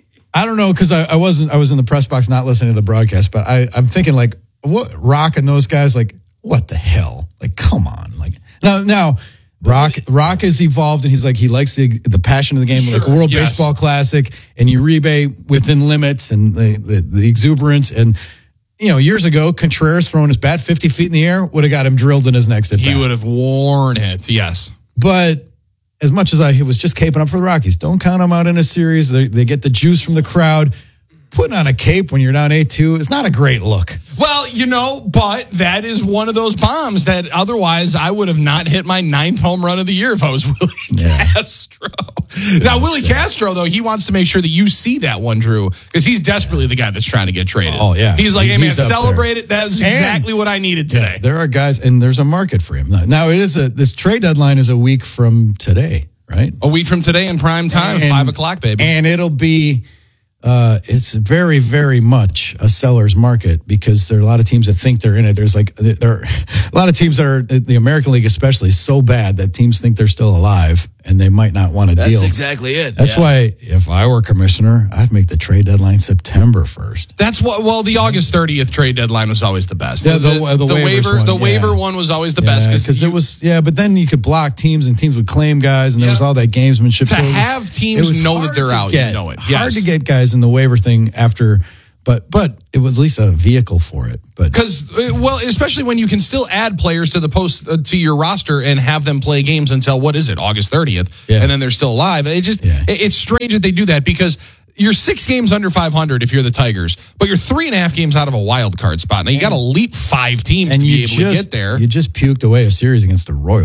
S11: I don't know because I, I wasn't, I was in the press box not listening to the broadcast, but I, I'm thinking like, what Rock and those guys, like, what the hell? Like, come on, like now, now. Rock Rock has evolved, and he's like he likes the the passion of the game, sure, like a World yes. Baseball Classic, and Uribe within limits, and the, the the exuberance. And you know, years ago, Contreras throwing his bat fifty feet in the air would have got him drilled in his next at bat.
S5: He would have worn it, yes.
S11: But as much as I was just caping up for the Rockies, don't count them out in a series. They, they get the juice from the crowd. Putting on a cape when you're down eight two is not a great look.
S5: Well, you know, but that is one of those bombs that otherwise I would have not hit my ninth home run of the year if I was Willie yeah. Castro. Now, Willie sad. Castro, though, he wants to make sure that you see that one, Drew, because he's desperately the guy that's trying to get traded.
S11: Oh, yeah.
S5: He's like, hey, man,
S11: he's
S5: celebrate it. That's exactly
S11: and,
S5: what I needed today.
S11: Yeah, there are guys, and there's a market for him. Now, it is a this trade deadline is a week from today, right?
S5: A week from today in prime time, and, five o'clock, baby.
S11: And it'll be... Uh, it's very, very much a seller's market because there are a lot of teams that think they're in it. There's like there are a lot of teams that are the American League, especially, is so bad that teams think they're still alive and they might not want to deal.
S28: That's exactly it.
S11: That's
S28: yeah.
S11: why if I were commissioner, I'd make the trade deadline September first.
S5: That's what. Well, the August thirtieth trade deadline was always the best.
S11: Yeah, the, the, the,
S5: the waiver,
S11: one,
S5: the
S11: yeah.
S5: waiver one was always the
S11: yeah,
S5: best
S11: because it was. Yeah, but then you could block teams and teams would claim guys, and yeah. there was all that gamesmanship.
S5: To
S11: so was,
S5: have teams know that they're out,
S11: get,
S5: you know it.
S11: Hard
S5: Yes.
S11: to get guys in the waiver thing after. But but it was at least a vehicle for it. But
S5: because well, especially when you can still add players to the post uh, to your roster and have them play games until what is it, August thirtieth,
S11: yeah.
S5: and then they're still alive. It just
S11: yeah.
S5: it, it's strange that they do that because you're six games under five hundred if you're the Tigers, but you're three and a half games out of a wild card spot. Now you got to leap five teams
S11: and
S5: to
S11: you
S5: be able
S11: just,
S5: to get there.
S11: You just puked away a series against the Royals.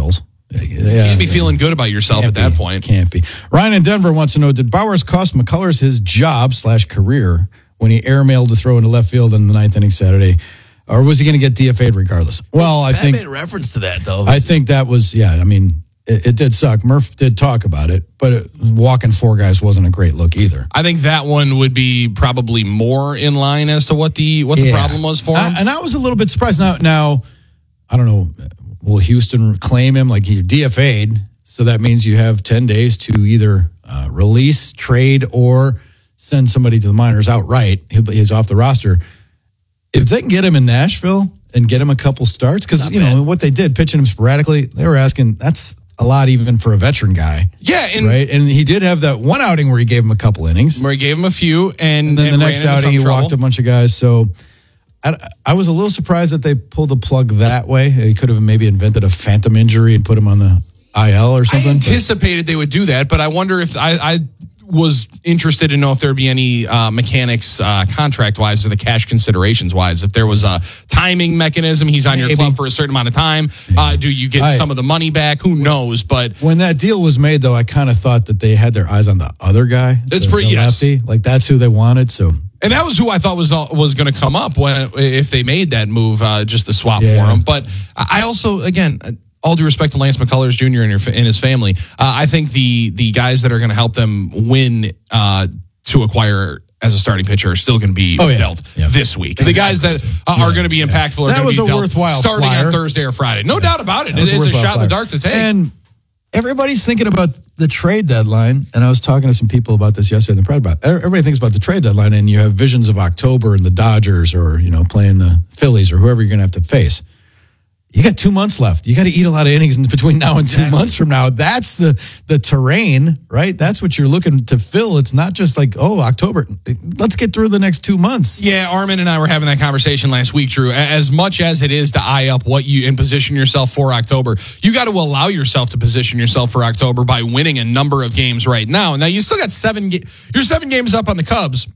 S11: Yeah,
S5: you can't be feeling good about yourself at that
S11: be,
S5: point.
S11: Can't be. Ryan in Denver wants to know, did Bowers cost McCullers his job slash career when he airmailed to throw into left field in the ninth inning Saturday? Or was he going to get D F A'd regardless? Well, I
S28: Pat
S11: think...
S28: made reference to that, though.
S11: I think that was, yeah, I mean, it, it did suck. Murph did talk about it, but it, walking four guys wasn't a great look either.
S5: I think that one would be probably more in line as to what the what the
S11: Yeah.
S5: problem was for him.
S11: I, and I was a little bit surprised. Now, now, I don't know, will Houston claim him like he D F A'd? So that means you have ten days to either uh, release, trade, or send somebody to the minors outright. He's off the roster. If they can get him in Nashville and get him a couple starts, because, you know, what they did, pitching him sporadically, they were asking, that's a lot even for a veteran guy.
S5: Yeah. And,
S11: right? And he did have that one outing where he gave him a couple innings.
S5: Where he gave him a few. And,
S11: And then
S5: and
S11: the next
S5: ran into
S11: outing, he
S5: some trouble.
S11: walked a bunch of guys. So I, I was a little surprised that they pulled the plug that way. They could have maybe invented a phantom injury and put him on the I L or something.
S5: I anticipated they would do that, but I wonder if I, I was interested to know if there'd be any uh, mechanics uh, contract wise or the cash considerations wise. If there was a timing mechanism, he's on your
S11: Maybe.
S5: club for a certain amount of time. Uh, do you get
S11: I-
S5: some of the money back? Who knows? But
S11: When that deal was made, though, I kind of thought that they had their eyes on the other guy.
S5: It's
S11: the,
S5: pretty-
S11: the
S5: yes.
S11: lefty. Like, that's who they wanted. So
S5: And that was who I thought was was going to come up when if they made that move, uh, just to swap
S11: Yeah.
S5: for him. But I also, again, all due respect to Lance McCullers Junior and, your, and his family, uh, I think the the guys that are going to help them win uh, to acquire as a starting pitcher are still going to be
S11: Oh, yeah.
S5: dealt
S11: Yeah.
S5: this week. The guys that uh, are going to be impactful are
S11: That
S5: going
S11: was
S5: to be
S11: a
S5: dealt
S11: worthwhile
S5: starting
S11: flyer.
S5: on Thursday or Friday. No doubt about it.
S11: That was
S5: It's a
S11: worthwhile
S5: shot in the
S11: flyer.
S5: dark to take.
S11: And everybody's thinking about the trade deadline. And I was talking to some people about this yesterday in the Pride about everybody thinks about the trade deadline, and you have visions of October and the Dodgers, or, you know, playing the Phillies or whoever you're going to have to face. You got two months left. You got to eat a lot of innings in between now and two months from now. That's the the terrain, right? That's what you're looking to fill. It's not just like, oh, October. Let's get through the next two months.
S5: Yeah, Armin and I were having that conversation last week, Drew. As much as it is to eye up what you and position yourself for October, you got to allow yourself to position yourself for October by winning a number of games right now. Now, you still got seven. Ga- you're seven games up on the Cubs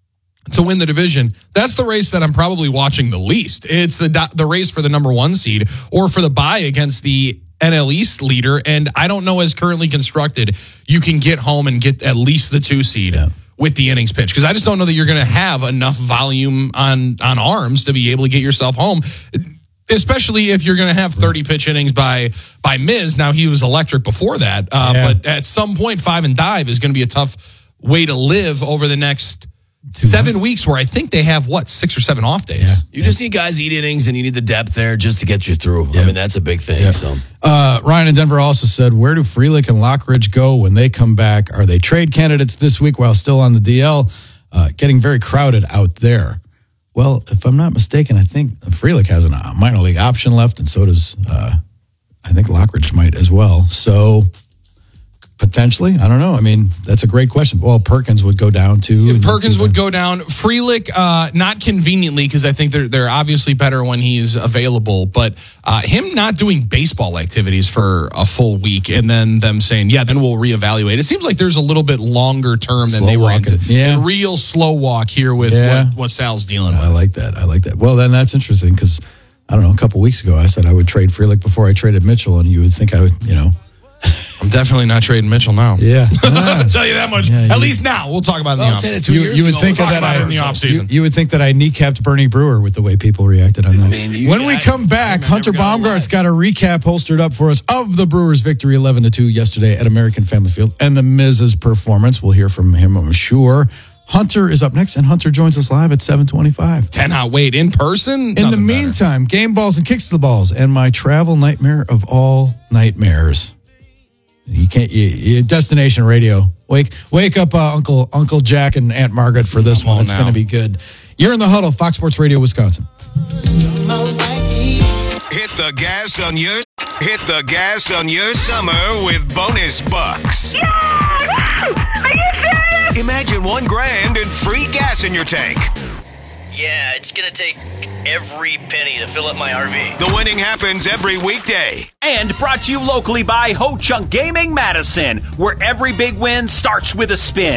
S5: to win the division. That's the race that I'm probably watching the least. It's the do- the race for the number one seed or for the bye against the N L East leader. And I don't know, as currently constructed, you can get home and get at least the two seed. Yeah. With the innings pitch, because I just don't know that you're going to have enough volume on on arms to be able to get yourself home, especially if you're going to have thirty pitch innings by by Miz. Now, he was electric before that, uh,
S11: Yeah.
S5: but at some point, five and dive is going to be a tough way to live over the next seven weeks, where I think they have what six or seven off days.
S11: Yeah.
S28: You just need guys eat innings, and you need the depth there just to get you through. I mean, that's a big thing.
S11: Yeah.
S28: So
S11: Uh, Ryan in Denver also said, where do Frelick and Lockridge go when they come back? Are they trade candidates this week while still on the D L? Uh, getting very crowded out there. Well, if I'm not mistaken, I think Frelick has a minor league option left, and so does, uh, I think Lockridge might as well. So potentially, I don't know. I mean, that's a great question. Well, Perkins would go down too.
S5: Perkins would go down. Frelick, uh, not conveniently, because I think they're they're obviously better when he's available. But uh, him not doing baseball activities for a full week, and then them saying, "Yeah, then we'll reevaluate." It seems like there's a little bit longer term than
S11: Slow
S5: they were
S11: walking.
S5: into.
S11: Yeah.
S5: A real slow walk here with
S11: Yeah.
S5: what, what Sal's dealing with.
S11: I like that. I like that. Well, then that's interesting because I don't know. A couple weeks ago, I said I would trade Frelick before I traded Mitchell, and you would think I would, you know.
S5: I'm definitely not trading Mitchell now.
S11: Yeah,
S5: I'll tell you that much.
S11: Yeah,
S5: At
S11: you-
S5: least now. We'll talk about it in the
S28: Well, I
S5: offseason.
S28: said it two
S11: You,
S28: years
S11: you would
S28: ago.
S11: think
S28: We'll
S11: that
S28: talk
S11: I
S5: about it in the offseason.
S11: You, you would think that I kneecapped Bernie Brewer with the way people reacted on that.
S28: mean, you-
S11: when we
S28: I-
S11: come back,
S28: I
S11: Hunter
S28: never got
S11: Baumgart's got a recap holstered up for us of the Brewers' victory eleven to two yesterday at American Family Field and the Miz's performance. We'll hear from him, I'm sure. Hunter is up next, and Hunter joins us live at seven twenty-five.
S5: Cannot wait. In person?
S11: In the
S5: Nothing better.
S11: meantime, game balls and kicks to the balls, and my travel nightmare of all nightmares. You can't. You, you, destination radio. Wake, wake up, uh, Uncle Uncle Jack and Aunt Margaret for this
S5: Come
S11: one.
S5: on
S11: It's
S5: now.
S11: going to be good. You're in the huddle, Fox Sports Radio, Wisconsin.
S4: Hit the gas on your hit the gas on your summer with bonus bucks. Imagine one grand and free gas in your tank.
S6: Yeah, it's gonna take every penny to fill up my R V.
S4: The winning happens every weekday.
S7: And brought to you locally by Ho Chunk Gaming Madison, where every big win starts with a spin.